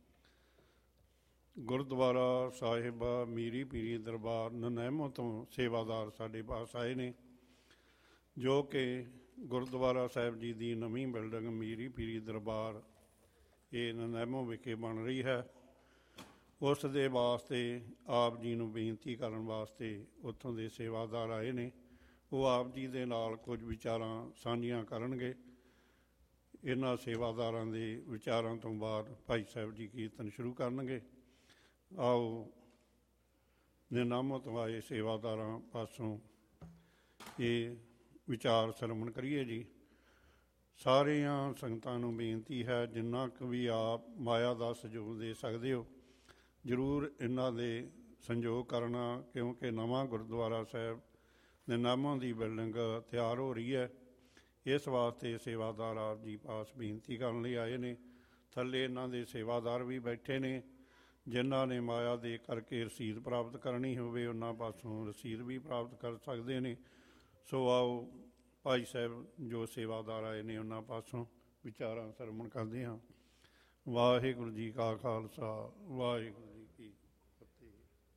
ਗੁਰਦੁਆਰਾ ਸਾਹਿਬ ਮੀਰੀ ਪੀਰੀ ਦਰਬਾਰ ਨਨੈਮੋ ਤੋਂ ਸੇਵਾਦਾਰ ਸਾਡੇ ਪਾਸ ਆਏ ਨੇ, ਜੋ ਕਿ ਗੁਰਦੁਆਰਾ ਸਾਹਿਬ ਜੀ ਦੀ ਨਵੀਂ ਬਿਲਡਿੰਗ ਮੀਰੀ ਪੀਰੀ ਦਰਬਾਰ ਇਹ ਨਨੈਮੋ ਵਿਖੇ ਬਣ ਰਹੀ ਹੈ। ਉਸ ਦੇ ਵਾਸਤੇ ਆਪ ਜੀ ਨੂੰ ਬੇਨਤੀ ਕਰਨ ਵਾਸਤੇ ਉੱਥੋਂ ਦੇ ਸੇਵਾਦਾਰ ਆਏ ਨੇ। ਉਹ ਆਪ ਜੀ ਦੇ ਨਾਲ ਕੁਝ ਵਿਚਾਰਾਂ ਸਾਂਝੀਆਂ ਕਰਨਗੇ। ਇਹਨਾਂ ਸੇਵਾਦਾਰਾਂ ਦੇ ਵਿਚਾਰਾਂ ਤੋਂ ਬਾਅਦ ਭਾਈ ਸਾਹਿਬ ਜੀ ਕੀਰਤਨ ਸ਼ੁਰੂ ਕਰਨਗੇ। ਆਓ ਨਿਨਾਮੋ ਤੋਂ ਆਏ ਸੇਵਾਦਾਰਾਂ ਪਾਸੋਂ ਇਹ ਵਿਚਾਰ ਸਰਵਣ ਕਰੀਏ ਜੀ। ਸਾਰੀਆਂ ਸੰਗਤਾਂ ਨੂੰ ਬੇਨਤੀ ਹੈ, ਜਿੰਨਾ ਕੁ ਵੀ ਆਪ ਮਾਇਆ ਦਾ ਸਹਿਯੋਗ ਦੇ ਸਕਦੇ ਹੋ, ਜ਼ਰੂਰ ਇਹਨਾਂ ਦੇ ਸੰਯੋਗ ਕਰਨਾ, ਕਿਉਂਕਿ ਨਵਾਂ ਗੁਰਦੁਆਰਾ ਸਾਹਿਬ ਨਿਨਾਮੋ ਦੀ ਬਿਲਡਿੰਗ ਤਿਆਰ ਹੋ ਰਹੀ ਹੈ। ਇਸ ਵਾਸਤੇ ਸੇਵਾਦਾਰ ਆਪ ਜੀ ਪਾਸ ਬੇਨਤੀ ਕਰਨ ਲਈ ਆਏ ਨੇ। ਥੱਲੇ ਇਹਨਾਂ ਦੇ ਸੇਵਾਦਾਰ ਵੀ ਬੈਠੇ ਨੇ, ਜਿਨ੍ਹਾਂ ਨੇ ਮਾਇਆ ਦੇ ਕਰਕੇ ਰਸੀਦ ਪ੍ਰਾਪਤ ਕਰਨੀ ਹੋਵੇ, ਉਹਨਾਂ ਪਾਸੋਂ ਰਸੀਦ ਵੀ ਪ੍ਰਾਪਤ ਕਰ ਸਕਦੇ ਨੇ। ਸੋ ਆਓ ਭਾਈ ਸਾਹਿਬ ਜੋ ਸੇਵਾਦਾਰ ਆਏ ਨੇ ਉਹਨਾਂ ਪਾਸੋਂ ਵਿਚਾਰਾਂ ਸਰਵਣ ਕਰਦੇ ਹਾਂ। ਵਾਹਿਗੁਰੂ ਜੀ ਕਾ ਖਾਲਸਾ, ਵਾਹਿਗੁਰੂ ਜੀ ਕੀ ਫਤਿਹ।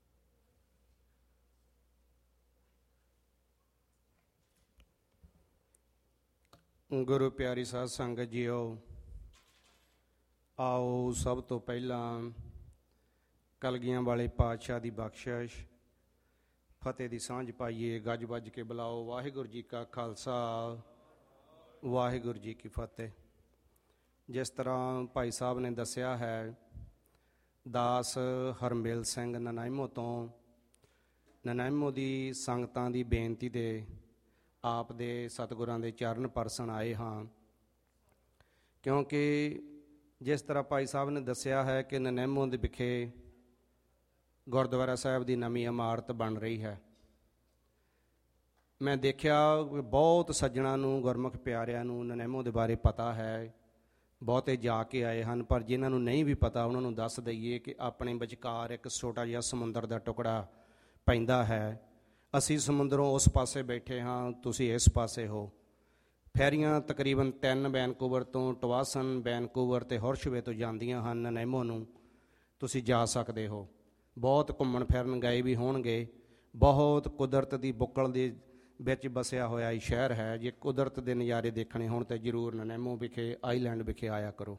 ਗੁਰੂ ਪਿਆਰੀ ਸਾਧ ਸੰਗਤ ਜੀਓ, ਆਓ ਸਭ ਤੋਂ ਪਹਿਲਾਂ ਕਲਗੀਆਂ ਵਾਲੇ ਪਾਤਸ਼ਾਹ ਦੀ ਬਖਸ਼ਿਸ਼ ਫਤਿਹ ਦੀ ਸਾਂਝ ਪਾਈਏ। ਗੱਜ ਵੱਜ ਕੇ ਬੁਲਾਓ, ਵਾਹਿਗੁਰੂ ਜੀ ਕਾ ਖਾਲਸਾ, ਵਾਹਿਗੁਰੂ ਜੀ ਕੀ ਫਤਿਹ। ਜਿਸ ਤਰ੍ਹਾਂ ਭਾਈ ਸਾਹਿਬ ਨੇ ਦੱਸਿਆ ਹੈ, ਦਾਸ ਹਰਮੇਲ ਸਿੰਘ ਨਨਾਇਮੋ ਤੋਂ, ਨਨਾਇਮੋ ਦੀ ਸੰਗਤਾਂ ਦੀ ਬੇਨਤੀ ਦੇ ਆਪ ਦੇ ਸਤਿਗੁਰਾਂ ਦੇ ਚਰਨ ਪਰਸਨ ਆਏ ਹਾਂ। ਕਿਉਂਕਿ ਜਿਸ ਤਰ੍ਹਾਂ ਭਾਈ ਸਾਹਿਬ ਨੇ ਦੱਸਿਆ ਹੈ ਕਿ ਨਨਾਇਮੋ ਦੇ ਵਿਖੇ ਗੁਰਦੁਆਰਾ ਸਾਹਿਬ ਦੀ ਨਵੀਂ ਇਮਾਰਤ ਬਣ ਰਹੀ ਹੈ। ਮੈਂ ਦੇਖਿਆ ਬਹੁਤ ਸੱਜਣਾਂ ਨੂੰ, ਗੁਰਮੁਖ ਪਿਆਰਿਆਂ ਨੂੰ ਨਨਾਇਮੋ ਦੇ ਬਾਰੇ ਪਤਾ ਹੈ, ਬਹੁਤੇ ਜਾ ਕੇ ਆਏ ਹਨ, ਪਰ ਜਿਨ੍ਹਾਂ ਨੂੰ ਨਹੀਂ ਵੀ ਪਤਾ ਉਹਨਾਂ ਨੂੰ ਦੱਸ ਦਈਏ ਕਿ ਆਪਣੇ ਵਿਚਕਾਰ ਇੱਕ ਛੋਟਾ ਜਿਹਾ ਸਮੁੰਦਰ ਦਾ ਟੁਕੜਾ ਪੈਂਦਾ ਹੈ। ਅਸੀਂ ਸਮੁੰਦਰੋਂ ਉਸ ਪਾਸੇ ਬੈਠੇ ਹਾਂ, ਤੁਸੀਂ ਇਸ ਪਾਸੇ ਹੋ। ਫੈਰੀਆਂ ਤਕਰੀਬਨ 3 ਵੈਨਕੂਵਰ ਤੋਂ, ਟਵਾਸਨ, ਵੈਨਕੂਵਰ ਅਤੇ ਹੋਰਸ਼ਵੇ ਤੋਂ ਜਾਂਦੀਆਂ ਹਨ ਨਨਾਇਮੋ ਨੂੰ। ਤੁਸੀਂ ਜਾ ਸਕਦੇ ਹੋ। ਬਹੁਤ ਘੁੰਮਣ ਫਿਰਨ ਗਏ ਵੀ ਹੋਣਗੇ। ਬਹੁਤ ਕੁਦਰਤ ਦੀ ਬੁੱਕਲ ਦੇ ਵਿੱਚ ਵਸਿਆ ਹੋਇਆ ਇਹ ਸ਼ਹਿਰ ਹੈ। ਜੇ ਕੁਦਰਤ ਦੇ ਨਜ਼ਾਰੇ ਦੇਖਣੇ ਹੋਣ ਤਾਂ ਜ਼ਰੂਰ ਨਨੈਮੋ ਵਿਖੇ, ਆਈਲੈਂਡ ਵਿਖੇ ਆਇਆ ਕਰੋ।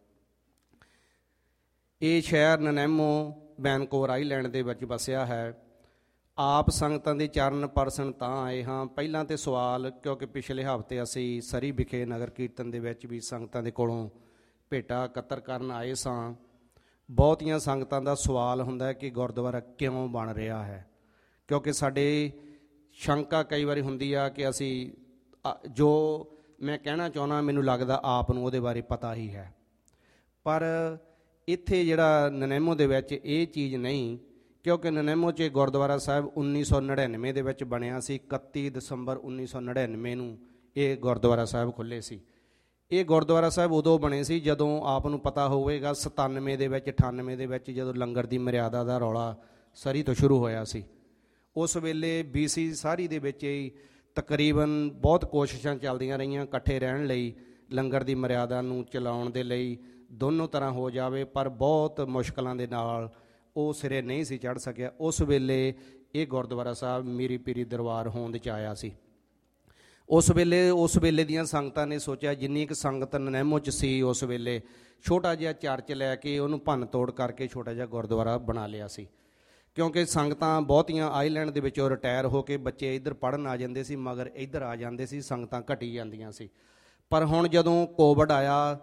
ਇਹ ਸ਼ਹਿਰ ਨਨੈਮੋ ਵੈਨਕੂਵਰ ਆਈਲੈਂਡ ਦੇ ਵਿੱਚ ਵਸਿਆ ਹੈ। ਆਪ ਸੰਗਤਾਂ ਦੇ ਚਰਨ ਪਰਸਨ ਤਾਂ ਆਏ ਹਾਂ। ਪਹਿਲਾਂ ਤਾਂ ਸਵਾਲ, ਕਿਉਂਕਿ ਪਿਛਲੇ ਹਫ਼ਤੇ ਅਸੀਂ ਸਰੀ ਵਿਖੇ ਨਗਰ ਕੀਰਤਨ ਦੇ ਵਿੱਚ ਵੀ ਸੰਗਤਾਂ ਦੇ ਕੋਲੋਂ ਭੇਟਾ ਇਕੱਤਰ ਕਰਨ ਆਏ ਸਾਂ। ਬਹੁਤੀਆਂ ਸੰਗਤਾਂ ਦਾ ਸਵਾਲ ਹੁੰਦਾ ਹੈ ਕਿ ਗੁਰਦੁਆਰਾ ਕਿਉਂ ਬਣ ਰਿਹਾ ਹੈ, ਕਿਉਂਕਿ ਸਾਡੇ ਸ਼ੰਕਾ ਕਈ ਵਾਰੀ ਹੁੰਦੀ ਆ ਕਿ ਅਸੀਂ ਜੋ ਮੈਂ ਕਹਿਣਾ ਚਾਹੁੰਦਾ ਮੈਨੂੰ ਲੱਗਦਾ ਆਪ ਨੂੰ ਉਹਦੇ ਬਾਰੇ ਪਤਾ ਹੀ ਹੈ। ਪਰ ਇੱਥੇ ਜਿਹੜਾ ਨਨੈਮੋ ਦੇ ਵਿੱਚ ਇਹ ਚੀਜ਼ ਨਹੀਂ, ਕਿਉਂਕਿ ਨਨੈਮੋ 'ਚ ਗੁਰਦੁਆਰਾ ਸਾਹਿਬ 1999 ਦੇ ਵਿੱਚ ਬਣਿਆ ਸੀ। 31 ਦਸੰਬਰ 1999 ਨੂੰ ਇਹ ਗੁਰਦੁਆਰਾ ਸਾਹਿਬ ਖੁੱਲ੍ਹੇ ਸੀ। ਇਹ ਗੁਰਦੁਆਰਾ ਸਾਹਿਬ ਉਦੋਂ ਬਣੇ ਸੀ ਜਦੋਂ ਆਪ ਨੂੰ ਪਤਾ ਹੋਵੇਗਾ 97 ਦੇ ਵਿੱਚ 98 ਦੇ ਵਿੱਚ ਜਦੋਂ ਲੰਗਰ ਦੀ ਮਰਿਆਦਾ ਦਾ ਰੌਲਾ ਸਰੀ ਤੋਂ ਸ਼ੁਰੂ ਹੋਇਆ ਸੀ। ਉਸ ਵੇਲੇ BC ਸਾਰੀ ਦੇ ਵਿੱਚ ਹੀ ਤਕਰੀਬਨ ਬਹੁਤ ਕੋਸ਼ਿਸ਼ਾਂ ਚੱਲਦੀਆਂ ਰਹੀਆਂ ਇਕੱਠੇ ਰਹਿਣ ਲਈ, ਲੰਗਰ ਦੀ ਮਰਿਆਦਾ ਨੂੰ ਚਲਾਉਣ ਦੇ ਲਈ, ਦੋਨੋਂ ਤਰ੍ਹਾਂ ਹੋ ਜਾਵੇ, ਪਰ ਬਹੁਤ ਮੁਸ਼ਕਲਾਂ ਦੇ ਨਾਲ ਉਹ ਸਿਰੇ ਨਹੀਂ ਸੀ ਚੜ੍ਹ ਸਕਿਆ। ਉਸ ਵੇਲੇ ਇਹ ਗੁਰਦੁਆਰਾ ਸਾਹਿਬ ਮੀਰੀ ਪੀਰੀ ਦਰਬਾਰ ਹੋਂਦ 'ਚ ਆਇਆ ਸੀ। ਉਸ ਵੇਲੇ ਦੀਆਂ ਸੰਗਤਾਂ ਨੇ ਸੋਚਿਆ, ਜਿੰਨੀ ਕੁ ਸੰਗਤ ਨਨੈਮੋ 'ਚ ਸੀ ਉਸ ਵੇਲੇ, ਛੋਟਾ ਜਿਹਾ ਚਰਚ ਲੈ ਕੇ ਉਹਨੂੰ ਭੰਨ ਤੋੜ ਕਰਕੇ ਛੋਟਾ ਜਿਹਾ ਗੁਰਦੁਆਰਾ ਬਣਾ ਲਿਆ ਸੀ। ਕਿਉਂਕਿ ਸੰਗਤਾਂ ਬਹੁਤੀਆਂ ਆਈਲੈਂਡ ਦੇ ਵਿੱਚੋਂ ਰਿਟਾਇਰ ਹੋ ਕੇ ਬੱਚੇ ਇੱਧਰ ਪੜ੍ਹਨ ਆ ਜਾਂਦੇ ਸੀ, ਮਗਰ ਇੱਧਰ ਆ ਜਾਂਦੇ ਸੀ, ਸੰਗਤਾਂ ਘਟੀ ਜਾਂਦੀਆਂ ਸੀ। ਪਰ ਹੁਣ ਜਦੋਂ ਕੋਵਿਡ ਆਇਆ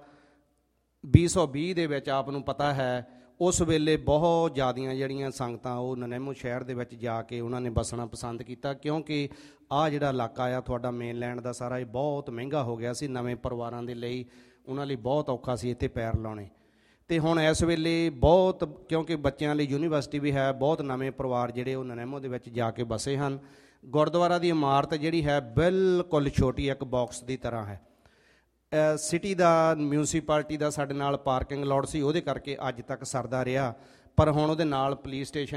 2020 ਦੇ ਵਿੱਚ, ਆਪ ਨੂੰ ਪਤਾ ਹੈ, ਉਸ ਵੇਲੇ ਬਹੁਤ ਜ਼ਿਆਦੀਆਂ ਜਿਹੜੀਆਂ ਸੰਗਤਾਂ ਉਹ ਨਨੈਮੋ ਸ਼ਹਿਰ ਦੇ ਵਿੱਚ ਜਾ ਕੇ ਉਹਨਾਂ ਨੇ ਬਸਣਾ ਪਸੰਦ ਕੀਤਾ, ਕਿਉਂਕਿ ਆਹ ਜਿਹੜਾ ਇਲਾਕਾ ਆ ਤੁਹਾਡਾ ਮੇਨਲੈਂਡ ਦਾ ਸਾਰਾ ਇਹ ਬਹੁਤ ਮਹਿੰਗਾ ਹੋ ਗਿਆ ਸੀ ਨਵੇਂ ਪਰਿਵਾਰਾਂ ਦੇ ਲਈ। ਉਹਨਾਂ ਲਈ ਬਹੁਤ ਔਖਾ ਸੀ ਇੱਥੇ ਪੈਰ ਲਾਉਣੇ। ਅਤੇ ਹੁਣ ਇਸ ਵੇਲੇ ਬਹੁਤ, ਕਿਉਂਕਿ ਬੱਚਿਆਂ ਲਈ ਯੂਨੀਵਰਸਿਟੀ ਵੀ ਹੈ, ਬਹੁਤ ਨਵੇਂ ਪਰਿਵਾਰ ਜਿਹੜੇ ਉਹ ਨਨੈਮੋ ਦੇ ਵਿੱਚ ਜਾ ਕੇ ਬਸੇ ਹਨ। ਗੁਰਦੁਆਰਾ ਦੀ ਇਮਾਰਤ ਜਿਹੜੀ ਹੈ ਬਿਲਕੁਲ ਛੋਟੀ ਇੱਕ ਬਾਕਸ ਦੀ ਤਰ੍ਹਾਂ ਹੈ। ਸਿਟੀ ਦਾ, ਮਿਊਨਿਸਪੈਲਿਟੀ ਦਾ ਸਾਡੇ ਨਾਲ ਪਾਰਕਿੰਗ ਲੋਟ ਸੀ, ਉਹਦੇ ਕਰਕੇ ਅੱਜ ਤੱਕ ਸਰਦਾ ਰਿਹਾ। ਪਰ ਹੁਣ ਉਹਦੇ ਨਾਲ ਪੁਲਿਸ ਸਟੇਸ਼ਨ